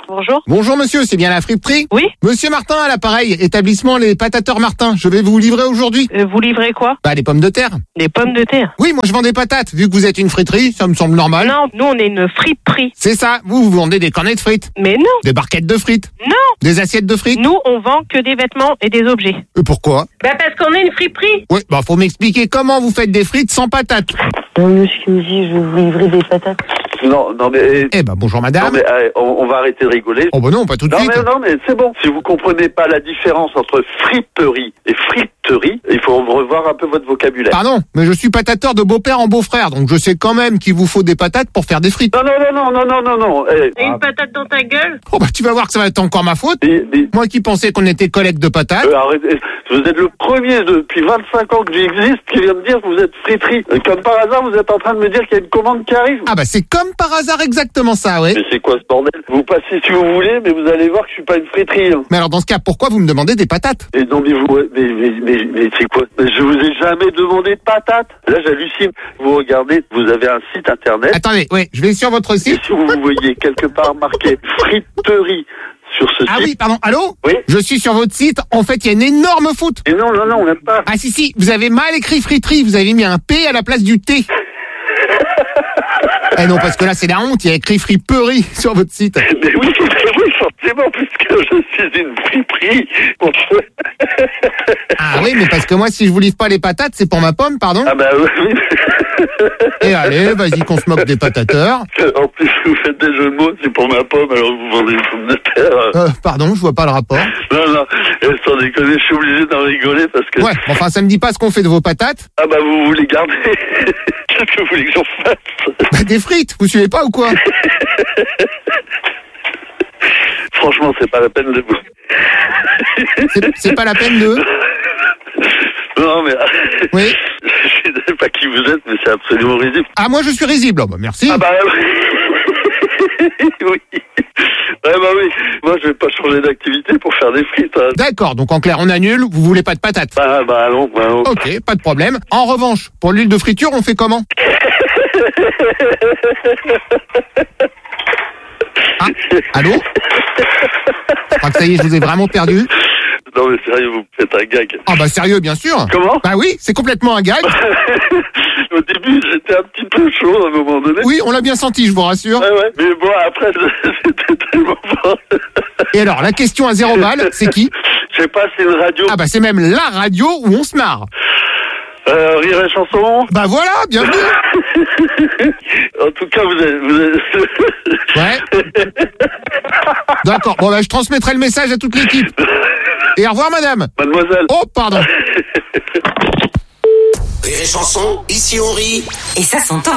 Bonjour. Bonjour monsieur, c'est bien la friperie? Oui. Monsieur Martin à l'appareil, établissement Les Patateurs Martin. Je vais vous livrer aujourd'hui. Vous livrez quoi? Bah, les pommes de terre. Des pommes de terre? Oui, moi je vends des patates. Vu que vous êtes une friterie, ça me semble normal. Non, nous on est une friperie. C'est ça, vous vendez des cornets de frites. Mais non. Des barquettes de frites. Non. Des assiettes de frites. Nous on vend que des vêtements et des objets. Pourquoi? Bah parce qu'on est une friperie. Oui, bah faut m'expliquer comment vous faites des frites sans patates. Monsieur qui me dit, je vais vous livrer des patates. Non, mais... Eh ben, bonjour madame. Non, mais on va arrêter de rigoler. Oh, bah non, pas tout de suite. Non, mais c'est bon. Si vous comprenez pas la différence entre friperie et friterie, il faut revoir un peu votre vocabulaire. Pardon, mais je suis patateur de beau-père en beau-frère, donc je sais quand même qu'il vous faut des patates pour faire des frites. Non. T'as une patate dans ta gueule? Oh, bah tu vas voir que ça va être encore ma faute. Moi qui pensais qu'on était collègues de patates. Arrêtez. Vous êtes le premier depuis 25 ans que j'existe qui vient me dire que vous êtes friterie. Comme par hasard, vous êtes en train de me dire qu'il y a une commande qui arrive. Ah bah c'est comme par hasard exactement ça, oui. Mais c'est quoi ce bordel? Vous passez si vous voulez, mais vous allez voir que je suis pas une friterie. Hein. Mais alors dans ce cas, pourquoi vous me demandez des patates? Et non, mais c'est quoi? Je vous ai jamais demandé de patates. Là, j'hallucine. Vous regardez, vous avez un site internet. Attendez, oui, je vais sur votre site. Et si vous voyez quelque part marqué friterie sur ce site. Ah oui, pardon, allô? Oui. Je suis sur votre site. En fait, il y a une énorme faute. Et non, on n'aime pas. Ah si, vous avez mal écrit friterie. Vous avez mis un P à la place du T. Eh non, parce que là, c'est la honte. Il y a écrit friperie sur votre site. Mais oui, forcément, puisque je suis une friperie. Ah oui, mais parce que moi, si je vous livre pas les patates, c'est pour ma pomme, pardon. Ah bah oui. Et allez, vas-y qu'on se moque des patateurs. En plus, vous faites des jeux de mots, c'est pour ma pomme, alors vous vendez des pommes de terre. Pardon, je vois pas le rapport. Non, sans déconner, je suis obligé d'en rigoler parce que... Ouais, enfin, ça me dit pas ce qu'on fait de vos patates. Ah bah, vous les gardez. Qu'est-ce que vous voulez que j'en fasse? Bah, des frites, vous suivez pas ou quoi? Franchement, c'est pas la peine de vous. C'est pas la peine de... Non, mais... Oui. Je sais pas qui vous êtes, mais c'est absolument risible. Ah, moi, je suis risible. Oh, bah, merci. Ah bah... oui. Ouais, bah oui. Moi, je vais pas changer d'activité pour faire des frites. Hein. D'accord, donc en clair, on annule, vous voulez pas de patates. Bah allons. Ok, pas de problème. En revanche, pour l'huile de friture, on fait comment? Ah, allô? Je crois que ça y est, je vous ai vraiment perdu. Non mais sérieux, vous faites un gag. Ah bah sérieux, bien sûr. Comment? Bah oui, c'est complètement un gag. Au début, j'étais un petit peu chaud à un moment donné. Oui, on l'a bien senti, je vous rassure. Ouais. Mais bon, après, c'était tellement fort. Et alors, la question à 0 balles, c'est qui? Je sais pas, c'est une radio. Ah bah c'est même la radio où on se marre. Rire et chanson. Bah voilà, bienvenue. En tout cas, vous êtes... Ouais. D'accord, bon bah je transmettrai le message à toute l'équipe. Et au revoir madame. Mademoiselle. Oh, pardon. Rire et chanson, ici on rit. Et ça s'entend.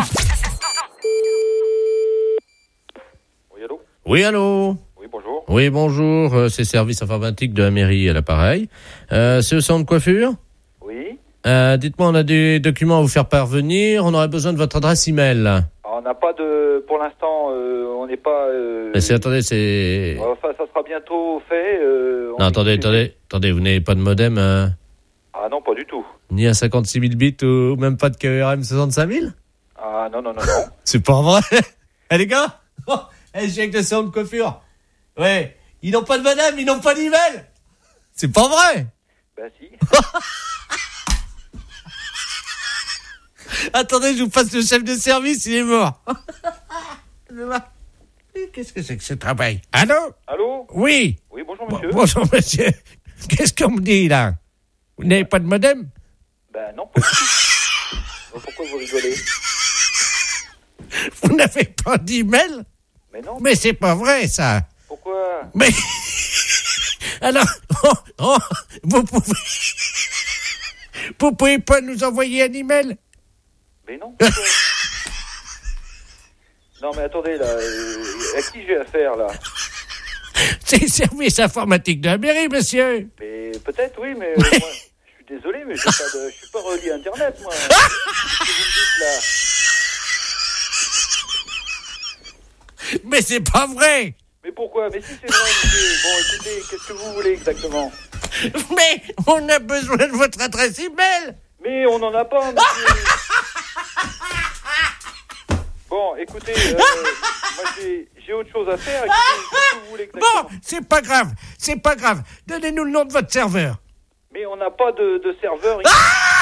Oui, allô? Oui, bonjour. Oui, bonjour, c'est service informatique de la mairie à l'appareil. C'est le salon de coiffure? Oui. Dites-moi, on a des documents à vous faire parvenir, on aurait besoin de votre adresse email. On n'a pas de... Pour l'instant, on n'est pas... Attendez, c'est... Enfin, ça sera bientôt fait. Non, attendez, vous n'avez pas de modem Ah non, pas du tout. Ni à 56 000 bits ou même pas de KRM 65 000? Ah non. C'est pas vrai. Eh les gars, je suis avec le salon de coiffure. Ouais, ils n'ont pas de modem, ils n'ont pas d'email. C'est pas vrai. Bah si. Attendez, je vous passe le chef de service, il est mort. Qu'est-ce que c'est que ce travail? Allô? Oui. Oui, bonjour monsieur. Bonjour monsieur. Qu'est-ce qu'on me dit là? Vous n'avez pas de modem? Ben non, pas du tout. Pourquoi vous rigolez? Vous n'avez pas d'email? Mais non. Mais c'est pas vrai ça. Pourquoi? Mais alors, vous pouvez pas nous envoyer un email? Mais non. Non mais attendez là, à qui j'ai affaire là? C'est le service informatique de la mairie, monsieur. Mais peut-être oui, mais moi, je suis désolé, mais je suis pas relié à Internet moi. Qu'est-ce que vous me dites là? Mais c'est pas vrai. Mais pourquoi? Mais si c'est vrai, monsieur. Bon, écoutez, qu'est-ce que vous voulez exactement? Mais on a besoin de votre adresse email. Mais on n'en a pas, monsieur. Bon, Non, écoutez, moi j'ai autre chose à faire. Écoutez, qu'est-ce que vous voulez exactement? Bon, c'est pas grave. Donnez-nous le nom de votre serveur. Mais on n'a pas de serveur ici.